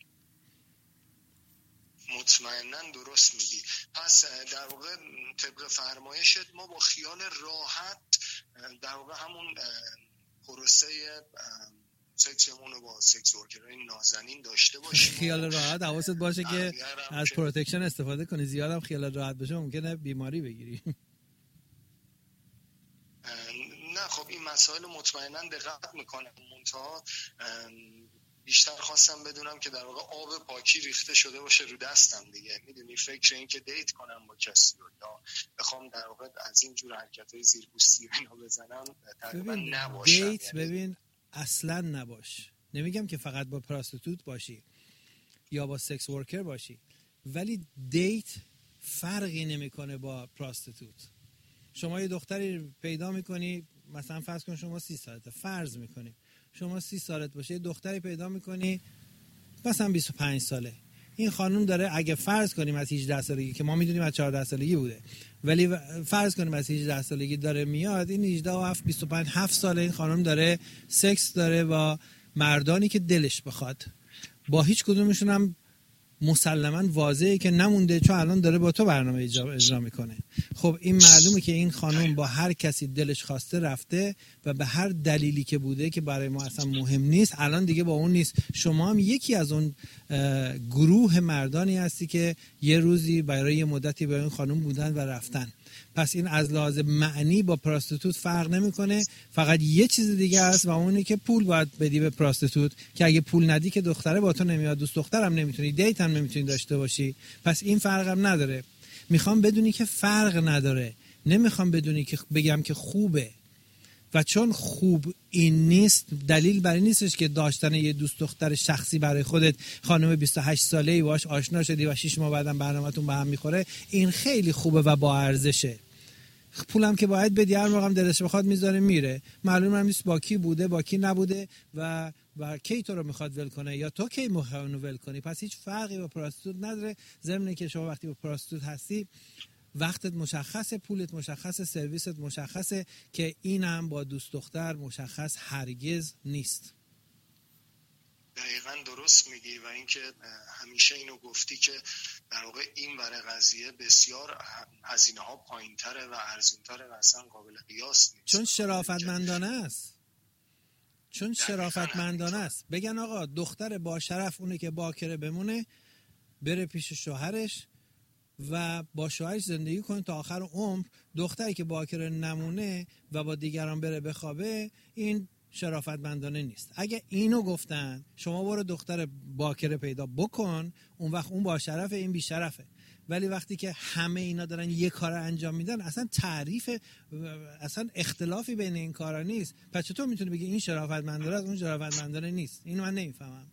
مطمئناً درست میگی. پس در واقع طبق فرمایشت ما با خیال راحت در واقع همون پروسه سکسمون رو با سکس ورکرهای نازنین داشته باشیم. خیال راحت حواست باشه که از پروتکشن استفاده کنی. زیادم خیال راحت بشه ممکنه بیماری بگیری. نه خب این مسائل مطمئناً دقت میکنم. منتها بیشتر خواستم بدونم که در واقع آب پاکی ریخته شده باشه رو دستم دیگه. میدونی فکر این که دیت کنم با کسی رو یا بخوام در واقع از این جور حرکت‌های زیرپوستی اینا بزنم تقریبا نباشم. دیت یعنی ببین اصلا نباش. نمیگم که فقط با پراستیتوت باشی یا با سکس ورکر باشی، ولی دیت فرقی نمیکنه با پراستیتوت. شما یه دختری پیدا میکنی مثلا فرض کن شما سی سالته، فرض میکنی شما سی سالت باشه، یه دختری پیدا میکنی مثلا بیست و پنج ساله. این خانم داره اگه فرض کنیم از هجده سالگی که ما میدونیم از چهارده سالگی بوده، ولی فرض کنیم از هجده سالگی داره میاد، این هجده و هفت بیست و پنج هفت ساله این خانم داره سکس داره با مردانی که دلش بخواد. با هیچ کدومشون هم مسلما واضحه که نمونده، چون الان داره با تو برنامه اجرا میکنه. خب این معلومه که این خانم با هر کسی دلش خواسته رفته و به هر دلیلی که بوده که برای ما اصلا مهم نیست، الان دیگه با اون نیست. شما هم یکی از اون گروه مردانی هستی که یه روزی برای یه مدتی با این خانم بودن و رفتن. پس این از لحاظ معنی با پراستیتوت فرق نمیکنه، فقط یه چیز دیگه است و اونی که پول باید بدی به پراستیتوت، که اگه پول ندی که دختره با تو نمیاد، دوست دخترم نمیتونی، دیت هم نمیتونی داشته باشی. پس این فرق هم نداره. میخوام بدونی که فرق نداره، نمیخوام بدونی که بگم که خوبه. و چون خوب این نیست، دلیل بر این نیستش که داشتن یه دوست دختر شخصی برای خودت، خانم بیست و هشت ساله‌ای باش آشنا شدی و شش ماه بعدم برنامه‌تون به هم میخوره، این خیلی خوبه و با ارزشه. پولم که باید بدی، هر موقع دلش بخواد میذاره میره، معلوم هم نیست با کی بوده با کی نبوده و و کی تو رو میخواد ول کنه یا تو کی میخواد ول کنی. پس هیچ فرقی با پراستیتوت نداره. ضمن که شما وقتی با پراستیتوت هستی وقتت مشخصه، پولت مشخصه، سرویست مشخصه، که این هم با دوست دختر مشخص هرگز نیست. دقیقاً درست میگی. و اینکه همیشه اینو گفتی که در واقع این ور قضیه بسیار هزینه ها پایین‌تره و ارزان‌تره و اصلا قابل قیاس نیست، چون شرافتمندانه است. چون شرافتمندانه است. بگن آقا دختر با شرف اونه که باکره بمونه، بره پیش شوهرش و با شوهرش زندگی کنه تا آخر عمر. دختری که باکره نمونه و با دیگران بره بخوابه، این شرافتمندانه نیست. اگه اینو گفتن شما برو دختر باکره پیدا بکن، اون وقت اون با شرفه، این بی شرفه. ولی وقتی که همه اینا دارن یه کار انجام میدن، اصلا تعریف، اصلا اختلافی بین این کارا نیست. پس چطور میتونی بگی این شرافتمندانه است اون شرافتمندانه نیست؟ اینو من نمیفهمم.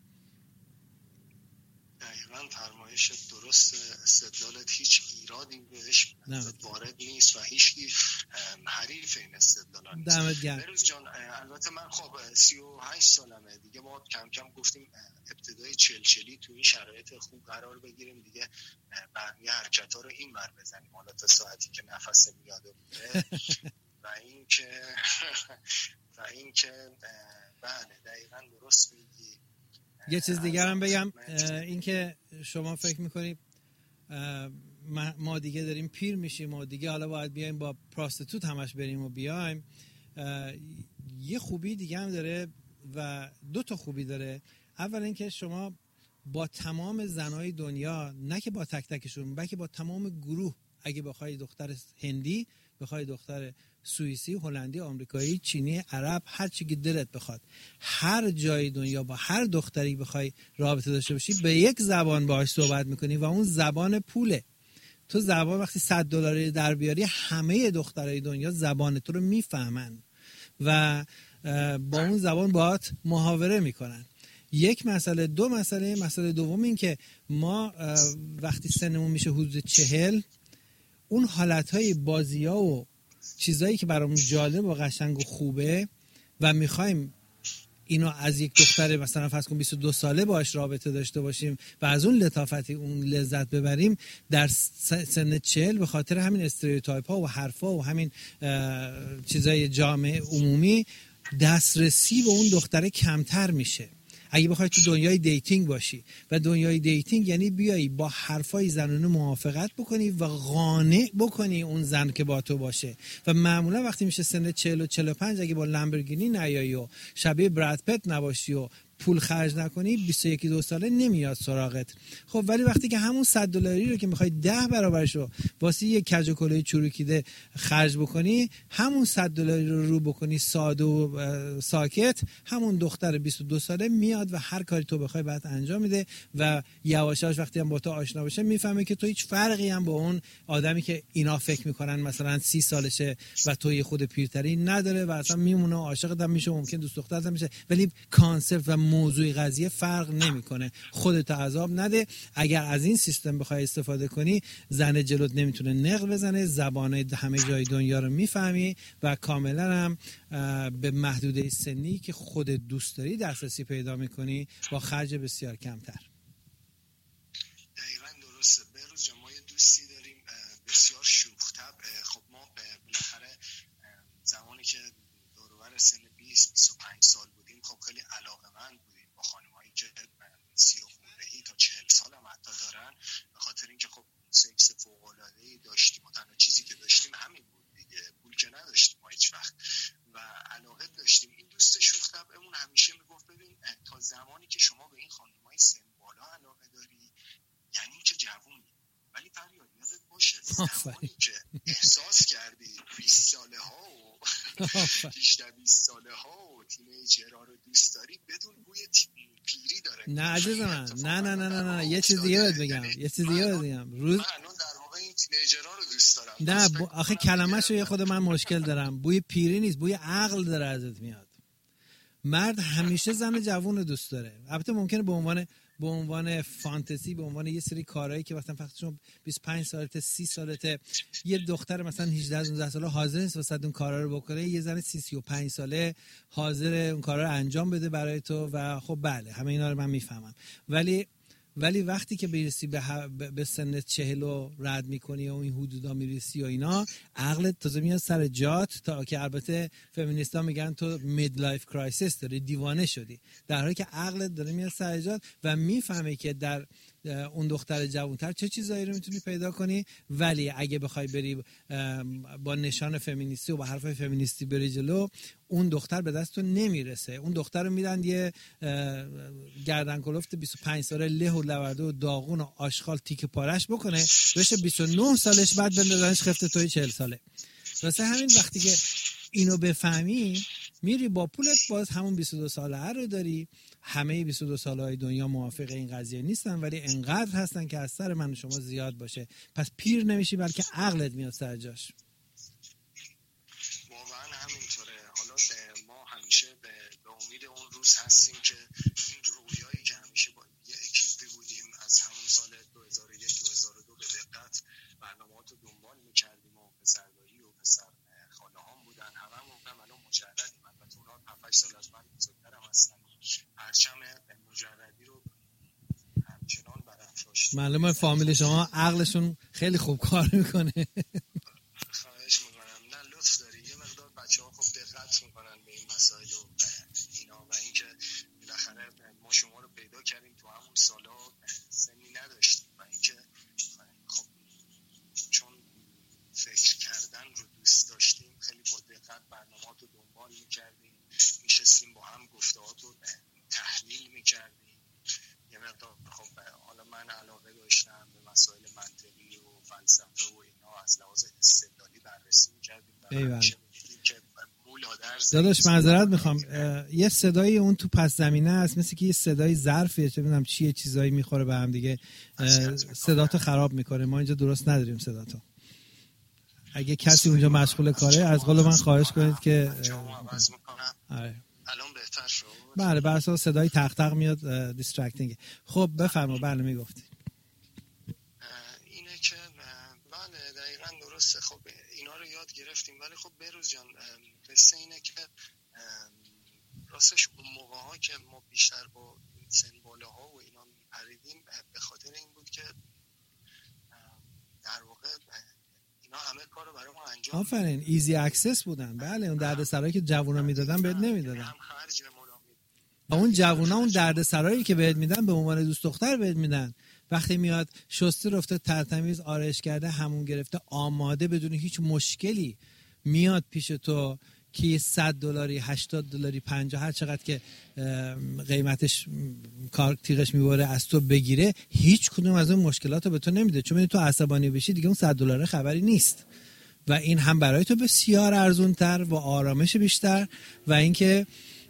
دقیقاً فرمایش درست، استدلالت هیچ ایرادی بهش وارد نیست و هیچ حریف این استدلال نیست. دمت گرم. بروز جان، البته من خب سی و هشت سالمه دیگه، ما کم کم گفتیم ابتدای چلچلی تو این شرایط خوب قرار بگیریم دیگه، بقیه حرکت‌ها رو این ور بزنیم حالا تا ساعتی که نفس میاد و میره. و این که و این که بله دقیقاً درست میگی. یه چیز دیگر هم بگم، این که شما فکر میکنید ما دیگه داریم پیر میشیم و دیگه حالا باید بیایم با پراستیتوت همش بریم و بیایم، یه خوبی دیگه هم داره و دو تا خوبی داره. اول اینکه شما با تمام زنای دنیا، نه که با تک تکشون، بلکه با تمام گروه، اگه بخوای دختر هندی، بخوای دختر سوئیسی، هلندی، آمریکایی، چینی، عرب، هر چی که دلت بخواد، هر جای دنیا با هر دختری بخوای رابطه داشته باشی، به یک زبان باهاش صحبت میکنی و اون زبان پوله. تو زبان وقتی صد دلاری در بیاری، همه دخترای دنیا زبان تو رو میفهمن و با اون زبان باهات محاوره میکنن. یک مسئله. دو مسئله مسئله دوم این که ما وقتی سنمون میشه حدود چهل، اون حالتهای بازی‌ها و چیزایی که برامون جالب و قشنگ و خوبه و میخوایم اینو از یک دختر مثلا فرض کن بیست و دو ساله باهاش رابطه داشته باشیم و از اون لطافتی اون لذت ببریم، در سن چهل به خاطر همین استریوتایپ ها و حرفا و همین چیزای جامعه عمومی دسترسی به اون دختره کمتر میشه. اگه بخوای تو دنیای دیتینگ باشی، و دنیای دیتینگ یعنی بیایی با حرفای زنانه موافقت بکنی و قانع بکنی اون زن که با تو باشه. و معمولا وقتی میشه سن چهل و چهل و پنج، اگه با لامبورگینی نیایی و شبیه براد پت نباشی و پول خرج نکنی، بیست و یک دو ساله نمیاد سراغت. خب ولی وقتی که همون صد دلاری رو که میخوای ده برابرش رو واسه یک کج و کلاه چروکیده خرج بکنی، همون صد دلاری رو رو بکنی ساده و ساکت، همون دختر بیست و دو ساله میاد و هر کاری تو بخوای بعد انجام میده و یواش یواش وقتی هم با تو آشنا بشه میفهمه که تو هیچ فرقی هم با اون آدمی که اینا فکر میکنن مثلا سی سالشه و تو یه خود پیرتری نداره و اصلا میمونه و عاشقت هم میشه، ممکن دوست دخترت هم میشه، ولی کانسپت و موضوع قضیه فرق نمیکنه. خودت عذاب نده. اگر از این سیستم بخوای استفاده کنی، زن جلوت نمیتونه نق بزنه، زبان همه جای دنیا رو میفهمی و کاملا هم به محدوده سنی که خودت دوست داری دسترسی پیدا میکنی با خرج بسیار کمتر. دقیقاً درسته. بهروز جان، ما یه دوستی داریم بسیار شوخ طبع. خب ما بالاخره زمانی که دور و بر سن بیست بیست و پنج سال بودیم، خب خیلی علاقه‌مند بودیم با خانم‌هایی که سی و خورده ای تا چهل سال هم حتی فوق‌العاده‌ای داشتیم و تنها چیزی که داشتیم همین بود دیگه، پول که نداشتیم ما هیچ وقت و علاقه داشتیم. این دوست شوخ طبعمون همیشه میگفت ببین تا زمانی که شما به این خانم‌های سن بالا علاقه داری یعنی که جوونی، ولی فریاد یادت باشه زمانی که احساس کردی بیست ساله ها و هجده بیست ساله ها و تینیجرها رو دوست داری بدون بوی پیری داره. نه عزیز من، نه نه نه نه نه یه چیز دیگه بهت بگم، یه چیز دیگه بهت بگم. روز من الان در واقع این تینیجرها رو دوست دارم. نه ب... آخه کلمه‌شو یه خود من مشکل دارم. بوی پیری نیست، بوی عقل داره ازت میاد. مرد همیشه زن جوون رو دوست داره. البته ممکنه به عنوان به عنوان فانتزی، به عنوان یه سری کارهایی که مثلا فقط شما بیست و پنج سالته سی سالته یه دختر مثلا هجده نوزده ساله حاضر نیست واسه اون کارا رو بکنه، یه زن سی سی و پنج ساله حاضر اون کارا رو انجام بده برای تو و خب بله همه اینا رو من میفهمم. ولی ولی وقتی که برسی به به سن چهل و رد میکنی و این حدودا میرسی و اینا، عقلت تازه میاد سر جات، تا که البته فمینیستا میگن تو مید لایف کرایسیس داری، دیوانه شدی، در حالی که عقلت داره میاد سر جات و میفهمه که در اون دختر جوانتر چه چیزایی رو میتونی پیدا کنی. ولی اگه بخوای بری با نشان فمینیستی و با حرف فمینیستی بری جلو، اون دختر به دست تو نمیرسه. اون دختر رو میدن یه گردن کلفت بیست و پنج ساله له و لورده و داغون و آشغال تیکه پارش بکنه بشه بیست و نه سالش، بعد بندازنش خفت توی چهل ساله. واسه همین وقتی که اینو بفهمی میری با پولت باز همون بیست و دو ساله رو داری. همه بیست و دو ساله های دنیا موافق این قضیه نیستن، ولی انقدر هستن که از سر من و شما زیاد باشه. پس پیر نمیشی بلکه عقلت میاد سر جاش. واقعا همینطوره. حالا ما همیشه به, به امید اون روز هستیم که این رویایی که همیشه با یه اکیپی بودیم از همون سال دو هزار و یک دو هزار و دو به دقت برنامه‌هات رو دنبال می‌کردیم و پسردایی و پسر خاله هام بودن، هممون هم الان مجردیم. البته اونا هفت هشت سال از من بزرگترم هستن. پرچم مجردی رو همچنان برافراشت. معلومه فامیل شما عقلشون خیلی خوب کار میکنه. خواهش میکنم. نه لطف داری. یه مقدار بچه‌ها خب دقت میکنن به این مسائل و اینا و اینکه بالاخره ما شما رو پیدا کردیم تو همون سالا سنی نداشتیم و اینکه خب چون فکر کردن رو دوست داشتیم خیلی با دقت برنامه‌ات رو دنبال میکردیم، میشستیم با هم گفته‌هات رو تحلیل میکردیم. یه مقدار خب حالا من علاقه داشتم به مسائل منطقی و فلسفه و اینا، از لحاظ استدلالی بررسی میکردیم و همیشه میدیدیم که داداش معذرت میخوام، یه صدای اون تو پس زمینه هست، مثل که یه صدای ظرفیه، چه میدونم چیه، چیزایی میخوره به هم دیگه، صداتو خراب میکنه. ما اینجا درست نداریم صداتو. اگه کسی اونجا مشغول کاره از قول من خواهش کنید که آره الان بهتر شد. بله بر اساس صدای تق تق میاد، دیسترکتینگ. خب بفرما. بله میگفتی. اینه که بله دقیقاً درسته. خب اینا رو یاد گرفتیم، ولی خب بروز جان قصه اینه که راستش اون موقع‌ها که ما بیشتر با سن بالاها و اینا میپریدیم به خاطر این بود که در واقع اینا همه کارو برای ما انجام آفرین ایزی اکسس بودن. بله اون دردسرایی که جوونا میدادن بهت نمیدادن. اون جوونا اون دردسرایی که بهت میدن به عنوان دوست دختر بهت میدن. وقتی میاد شسته رفته ترتمیز آرایش کرده همون گرفته آماده بدون هیچ مشکلی میاد پیش تو که صد دلاری هشتاد دلاری پنجاه هر چقدر که قیمتش کار تیغش میبره از تو بگیره، هیچ کدوم از اون مشکلات رو به تو نمیده. چون تو عصبانی بشی دیگه اون صد دلار خبری نیست و این هم برای تو بسیار ارزونتر و آرامش بیشتر و اینکه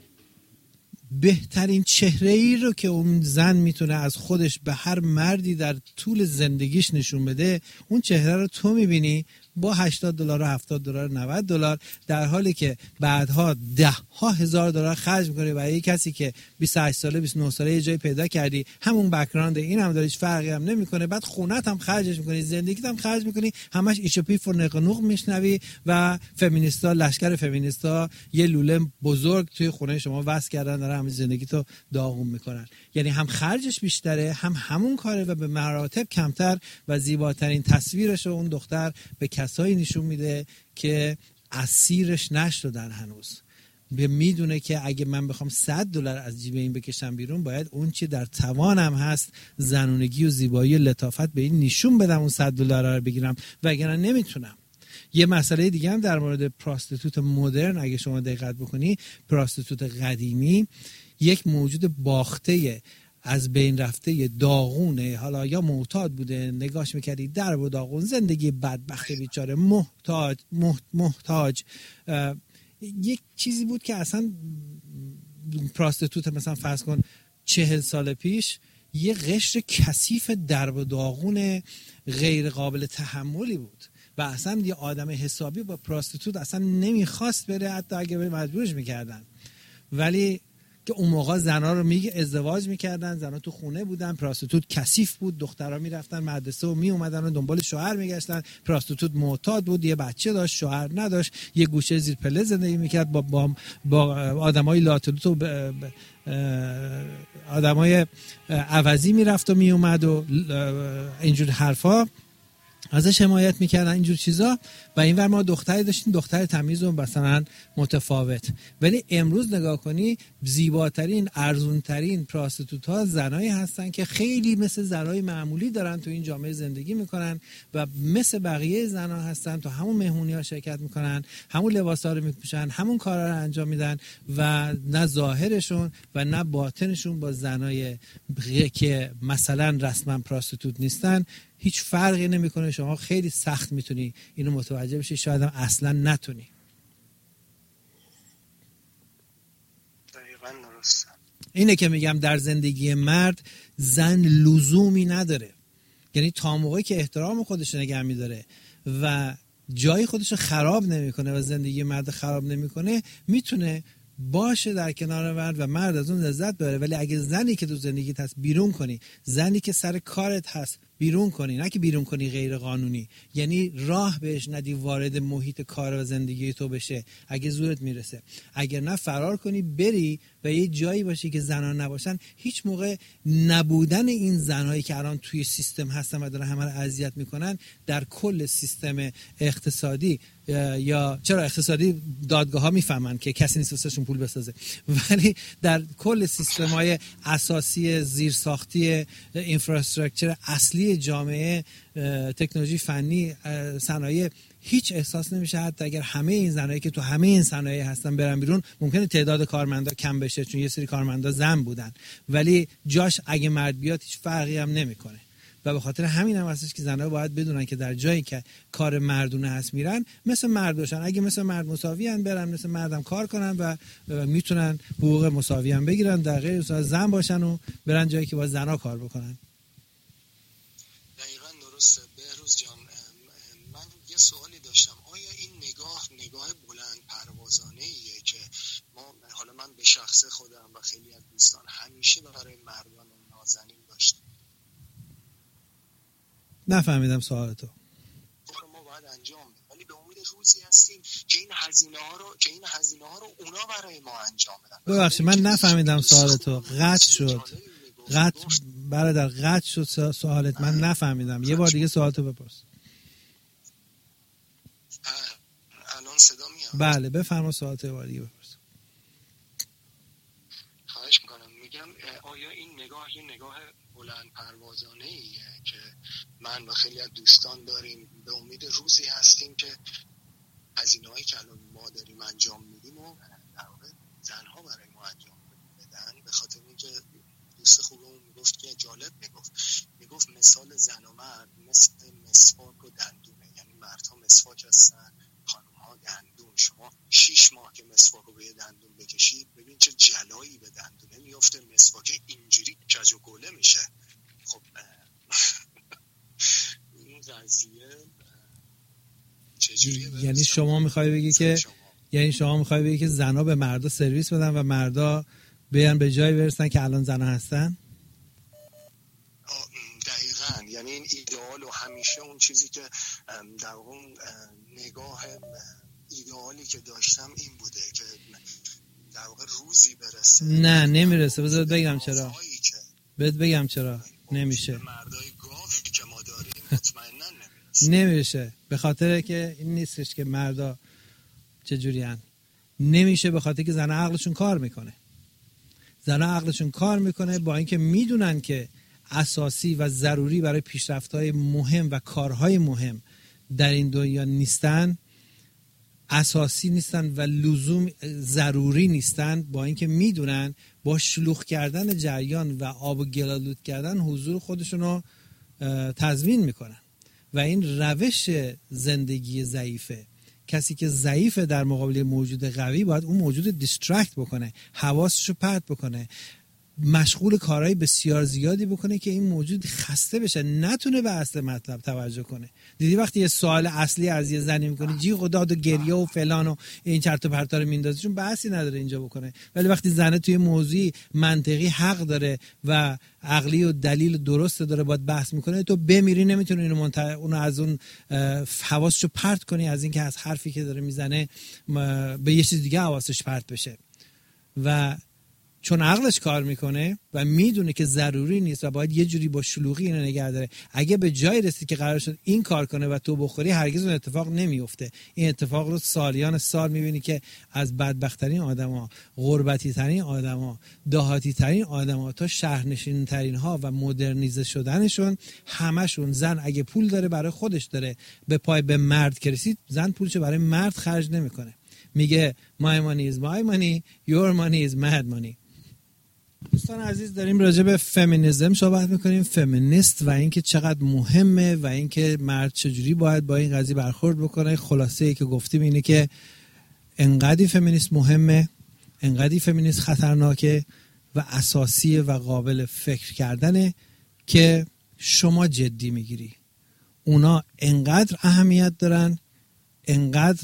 بهترین چهره ای رو که اون زن میتونه از خودش به هر مردی در طول زندگیش نشون بده، اون چهره رو تو میبینی با هشتاد دلار و هفتاد دلار و نود دلار، در حالی که بعدها ده ها هزار دلار خرج میکنی برای یک کسی که بیست و هشت ساله بیست و نه ساله یه جای پیدا کردی، همون بک‌گراند، این هم داره، هیچ فرقی هم نمیکنه، بعد خونت هم خرجش میکنی، زندگیت هم خرج میکنی، همش ایچوپی فور نقنوق میشنوی و فمینیستا، لشکر فمینیستا یه لوله بزرگ توی خونه شما وصل کردن، داره همه زندگیتو داغون میکنن. یعنی هم خرجش بیشتره، هم همون کاره و به مراتب کمتر و زیباترین تصویرش اون دختر به کسایی نشون میده که اسیرش نشدن هنوز. به میدونه که اگه من بخوام صد دلار از جیب این بکشم بیرون، باید اون چی در توانم هست زنونگی و زیبایی و لطافت به این نشون بدم، اون صد دلار رو بگیرم، وگرنه نمیتونم. یه مسئله دیگه هم در مورد پراستیتوت مدرن اگه شما دقت بکنی، پراستیتوت قدیمی یک موجود باخته از بین رفته داغونه، حالا یا معتاد بوده، نگاش میکردی در و داغون، زندگی بدبخت بیچاره، محتاج محتاج یک چیزی بود که اصلا پراستیتوت مثلا فرض کن چهل سال پیش یه قشر کثیف در و داغون غیر قابل تحملی بود و اصلا یه آدم حسابی با پراستیتوت اصلا نمیخواست بره، حتی اگه مجبورش میکردن. ولی که اون موقع زنا رو میگه ازدواج میکردن، زنا تو خونه بودن، پراستیتوت کثیف بود، دخترها میرفتن مدرسه و میومدن و دنبال شوهر میگشتن. پراستیتوت معتاد بود، یه بچه داشت، شوهر نداشت، یه گوشه زیر پله زندگی میکرد با با, با آدمای لاتلوت و آدمای عوضی میرفت و میومد و اینجور حرفا ازش حمایت میکردن، اینجور چیزا. و اینور ما دختری داشتیم، دختر تمیز و مثلا متفاوت. ولی امروز نگاه کنی زیباترین، ارزونترین پراستیتوت ها زنایی هستن که خیلی مثل زنای معمولی دارن تو این جامعه زندگی میکنن و مثل بقیه زنا هستن، تو همون مهمونی ها شرکت میکنن، همون لباس ها رو میپوشن، همون کارا رو انجام میدن و نه ظاهرشون و نه باطنشون با زنای که مثلا رسما پراستیتوت نیستن هیچ فرقی نمیکنه. شما خیلی سخت میتونی اینو متوجه بشی، شاید هم اصلا نتونی. دقیقاً درسته. اینه که میگم در زندگی مرد زن لزومی نداره، یعنی تا موقعی که احترام خودش نگه میداره و جای خودش خراب نمیکنه و زندگی مرد خراب نمیکنه، میتونه باشه در کنار مرد و مرد از اون لذت ببره. ولی اگه زنی که تو زندگیت هست بیرون کنی، زنی که سر کارت هست بیرون کنی، نه که بیرون کنی غیر قانونی، یعنی راه بهش ندی وارد محیط کار و زندگی تو بشه اگه زورت میرسه، اگر نه فرار کنی بری و یه جایی باشی که زنان نباشن، هیچ موقع نبودن این زنایی که الان توی سیستم هستن و دارن همه رو اذیت میکنن در کل سیستم اقتصادی، یا چرا اقتصادی دادگاه ها میفهمن که کسی نیست واسهشون پول بسازه، ولی در کل سیستم های اساسی زیرساختی اینفراستراکچر اصلی جامعه، تکنولوژی، فنی، صنایع، هیچ احساس نمیشه حتی اگر همه این زنایی که تو همه این صنایع هستن برن بیرون، ممکنه تعداد کارمندا کم بشه چون یه سری کارمندا زن بودن، ولی جاش اگه مرد بیاد هیچ فرقی هم نمیکنه. و به خاطر همین هم هستش که زنها باید بدونن که در جایی که کار مردونه هست میرن مثل مرد باشن، اگه مثل مرد مساوی ان برن مثل مردم کار کنن و میتونن حقوق مساوی هم بگیرن، در غیر صورت زن باشن و برن جایی که با زنها کار بکنن. دقیقاً درسته. بهروز جان، من یه سوالی داشتم. آیا این نگاه نگاه بلند پروازانه ایه که ما، حالا من به شخص خودم و خیلی از دوستان، همیشه برای مردان نازنین داشتیم؟ نفهمیدم سوالتو. ما باید انجام بدیم، ولی به امید روزی هستیم که این هزینه ها رو که این هزینه ها رو اونا برای ما انجام بدن. ببخشید من نفهمیدم سوالتو، قطع شد. قطع برادر قطع شد سوالت، من نفهمیدم. یه بار دیگه سوالتو بپرس. الان صدا میاد؟ بله بفرما سوالتو یه بار دیگه بپرس. خواهش میکنم. میگم آیا این نگاه یه نگاه بلند پروازانه ایه که من و خیلی از دوستان داریم، به امید روزی هستیم که هزینه‌هایی که الان ما داریم انجام میدیم و در واقع زنها برای ما انجام بدن؟ به خاطر اینکه دوست خوبمون میگفت که جالب میگفت میگفت مثال زن و مرد مثل مسواک و دندونه، یعنی مردها مسواک هستن، خانم‌ها دندون. شما شیش ماه که مسواک رو به دندون بکشید ببین چه جلایی به دندونه میفته، مسواک اینجوری کج و کوله میشه. خب این قضیه چجوریه؟ یعنی شما میخوای بگی که شما. یعنی شما میخوای بگی که زنا به مردا سرویس بدن و مردا بیان به جایی برسن که الان زنا هستن؟ دقیقاً. یعنی این ایدئال و همیشه اون چیزی که در اون نگاه ایدئالی که داشتم این بوده که در واقع روزی برسه. نه نمیرسه. بذار بگم چرا. بهت بگم چرا نمیشه. مردای گاوی که ما داریم مطمئناً نمیرسه. نمیشه به خاطر که این نیستش که مردا چجوری هن. نمیشه به خاطر که زن عقلشون کار میکنه. زن عقلشون کار میکنه با اینکه میدونن که اساسی و ضروری برای پیشرفت‌های مهم و کارهای مهم در این دنیا نیستن، اساسی نیستن و لزوم ضروری نیستن، با اینکه میدونن با شلوغ کردن جریان و آب و گلالود کردن حضور خودشون رو تضمین میکنن و این روش زندگی ضعیفه. کسی که ضعیفه در مقابل موجود قوی باید اون موجود دیسترکت بکنه، حواسشو پرت بکنه، مشغول کارهای بسیار زیادی بکنه که این موجود خسته بشه، نتونه به اصل مطلب توجه کنه. دیدی وقتی یه سوال اصلی از یه زنی میکنی جیغ و داد و گریه و فلان و این چرت و پرتا رو میندازه، چون بحثی نداره اینجا بکنه. ولی وقتی زنه توی موضوعی منطقی حق داره و عقلی و دلیل درست داره باید بحث میکنه، تو بمیری نمیتونی اینو منت... اونو از اون حواسشو پرت کنی از اینکه از حرفی که داره میزنه به یه چیز دیگه حواسش پرت بشه. و چون عقلش کار میکنه و میدونه که ضروری نیست و باید یه جوری با شلوغی اینو نگه داره، اگه به جای رسید که قرار شد این کار کنه و تو بخوری، هرگز اون اتفاق نمیفته. این اتفاق رو سالیان سال میبینی که از بدبخت‌ترین آدما، غربتی ترین آدما، دهاتی ترین آدما تا شهرنشین ترین ها و مدرنیزه شدنشون، همشون زن اگه پول داره برای خودش داره به پای به مرد که رسید، زن پولشو برای مرد خرج نمیکنه. میگه my money is my money, your money is mad money. دوستان عزیز، داریم راجع به فمینیسم صحبت میکنیم، فمینیست و اینکه چقدر مهمه و اینکه مرد چجوری باید با این قضیه برخورد بکنه. خلاصه ای که گفتیم اینه که انقدی فمینیست مهمه، انقدی فمینیست خطرناکه و اساسیه و قابل فکر کردنه که شما جدی میگیری. اونا انقدر اهمیت دارن، انقدر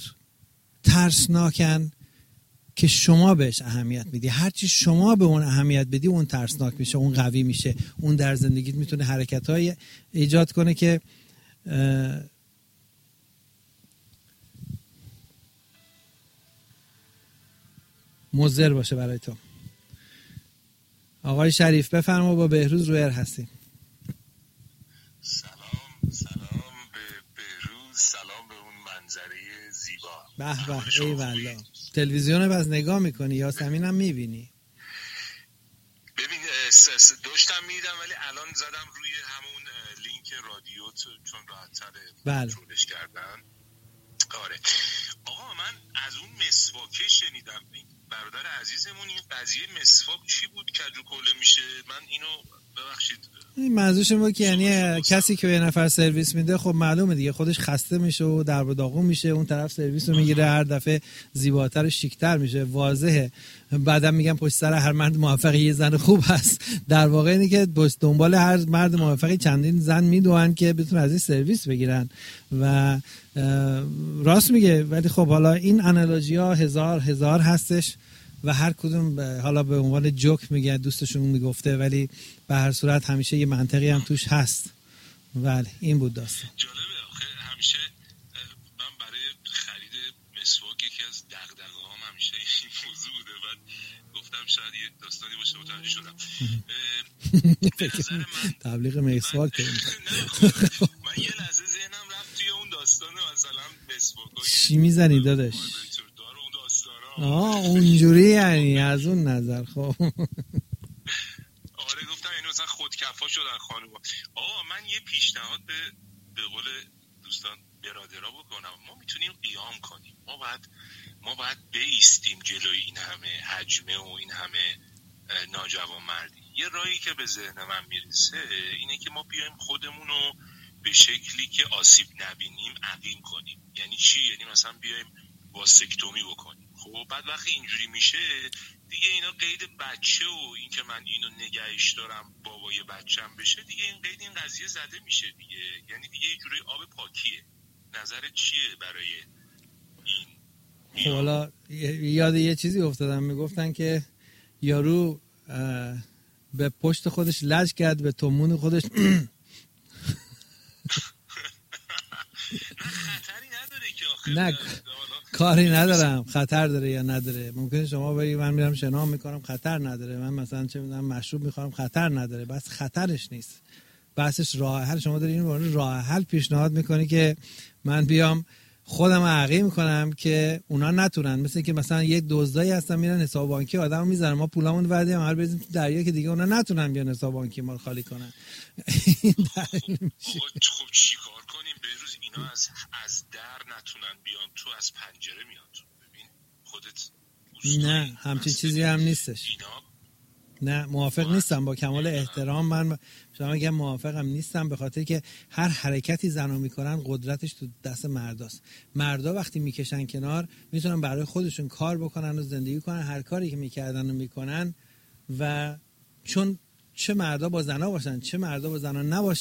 ترسناکن که شما بهش اهمیت میدی. هرچی شما به اون اهمیت بدی اون ترسناک میشه، اون قوی میشه، اون در زندگیت میتونه حرکت‌های ایجاد کنه که مضر باشه برای تو. آقای شریف بفرما، با بهروز روی ایر هستیم. سلام سلام به بهروز، سلام به اون منظره زیبا. به به، ای والله. تلویزیون رو باز نگاه میکنی یا یاسمین هم میبینی؟ ببین داشتم میدم ولی الان زدم روی همون لینک رادیو چون راحت‌تره بله. کنترلش کردن. آره آقا، من از اون مسواکه شنیدم. برادر عزیزمون این قضیه مسواک چی بود که جو کله میشه؟ من اینو ببخشید این منظورش این بود که یعنی کسی که به یه نفر سرویس میده، خب معلومه دیگه خودش خسته میشه و درب و داغون میشه، اون طرف سرویس رو میگیره هر دفعه زیباتر و شیکتر میشه. واضحه. بعدم میگم پشت سر هر مرد موفقی یه زن خوب هست. در واقع اینه که پشت دنبال هر مرد موفقی چندین زن میدوئن که بتونن از این سرویس بگیرن و راست میگه. ولی خب حالا این آنالوژی ها هزار هزار هستش و هر کدوم حالا به عنوان جوک میگه، دوستشون میگفته، ولی به هر صورت همیشه یه منطقی هم توش هست. ولی این بود داستان. جالبه آخه همیشه من برای خرید مسواک یکی از دغدغه‌هام همیشه این موضوع بوده و گفتم شاید یه داستانی باشه متوجه شدم. به نظر من تبلیغ مسواک من یه لحظه ذهنم رفت توی اون داستان مثلا مسواک. چی میزنی داداش؟ آه اونجوری یعنی از اون نظر. خب آره گفتم یعنی مثلا خودکفا شدن خانوما. آقا من یه پیشنهاد به به قول دوستان برادرها بکنم. ما میتونیم قیام کنیم. ما باید ما باید بایستیم جلوی این همه حجمه و این همه ناجوانمردی. یه راهی که به ذهن من میرسه اینه که ما بیایم خودمون رو به شکلی که آسیب نبینیم عقیم کنیم. یعنی چی؟ یعنی مثلا بیایم واستکتومی بکنیم. خب بعد وقتی اینجوری میشه دیگه اینا قید بچه و این که من اینو نگهش دارم بابای بچم بشه، دیگه این قید این قضیه زده میشه دیگه. یعنی دیگه یه جوری آب پاکیه. نظرت چیه برای این؟ خب حالا یاد یه چیزی افتادم، میگفتن که یارو به پشت خودش لج کرد، به تومون خودش خطری نداره که آخه نه کاری ندارم خطر داره یا نداره. ممکنه شما بگی من میرم شنا میکنم خطر نداره، من مثلا چه میدونم مشروب میخورم خطر نداره. بس خطرش نیست، بحثش راه حل. شما داری این مورد راه حل پیشنهاد میکنی که من بیام خودم عقیق میکنم که اونا نتونن، مثل که مثلا یک دزدایی هستن میرن حساب بانکی آدمو میذارن، ما پولامون وردیم هر بزنیم تو دریا که دیگه اونا نتونن بیان حساب بانکی ما رو خالی کنن. خب خب چیکار کنیم بهروز؟ اینا از از در نتونن بیان تو، از پنجره میان تو. ببین خودت نه همچین چیزی هم نیستش. اینا نه موافق نیستم، با کمال احترام من شما میگم موافقم نیستم، به خاطر که هر حرکتی زنا میکنن قدرتش تو دست مرداست. مردا وقتی میکشن کنار میتونن برای خودشون کار بکنن و زندگی کنن، هر کاری که میکردن و میکنن. و چون چه مردا با زنا باشن چه مردا با زنا نباشن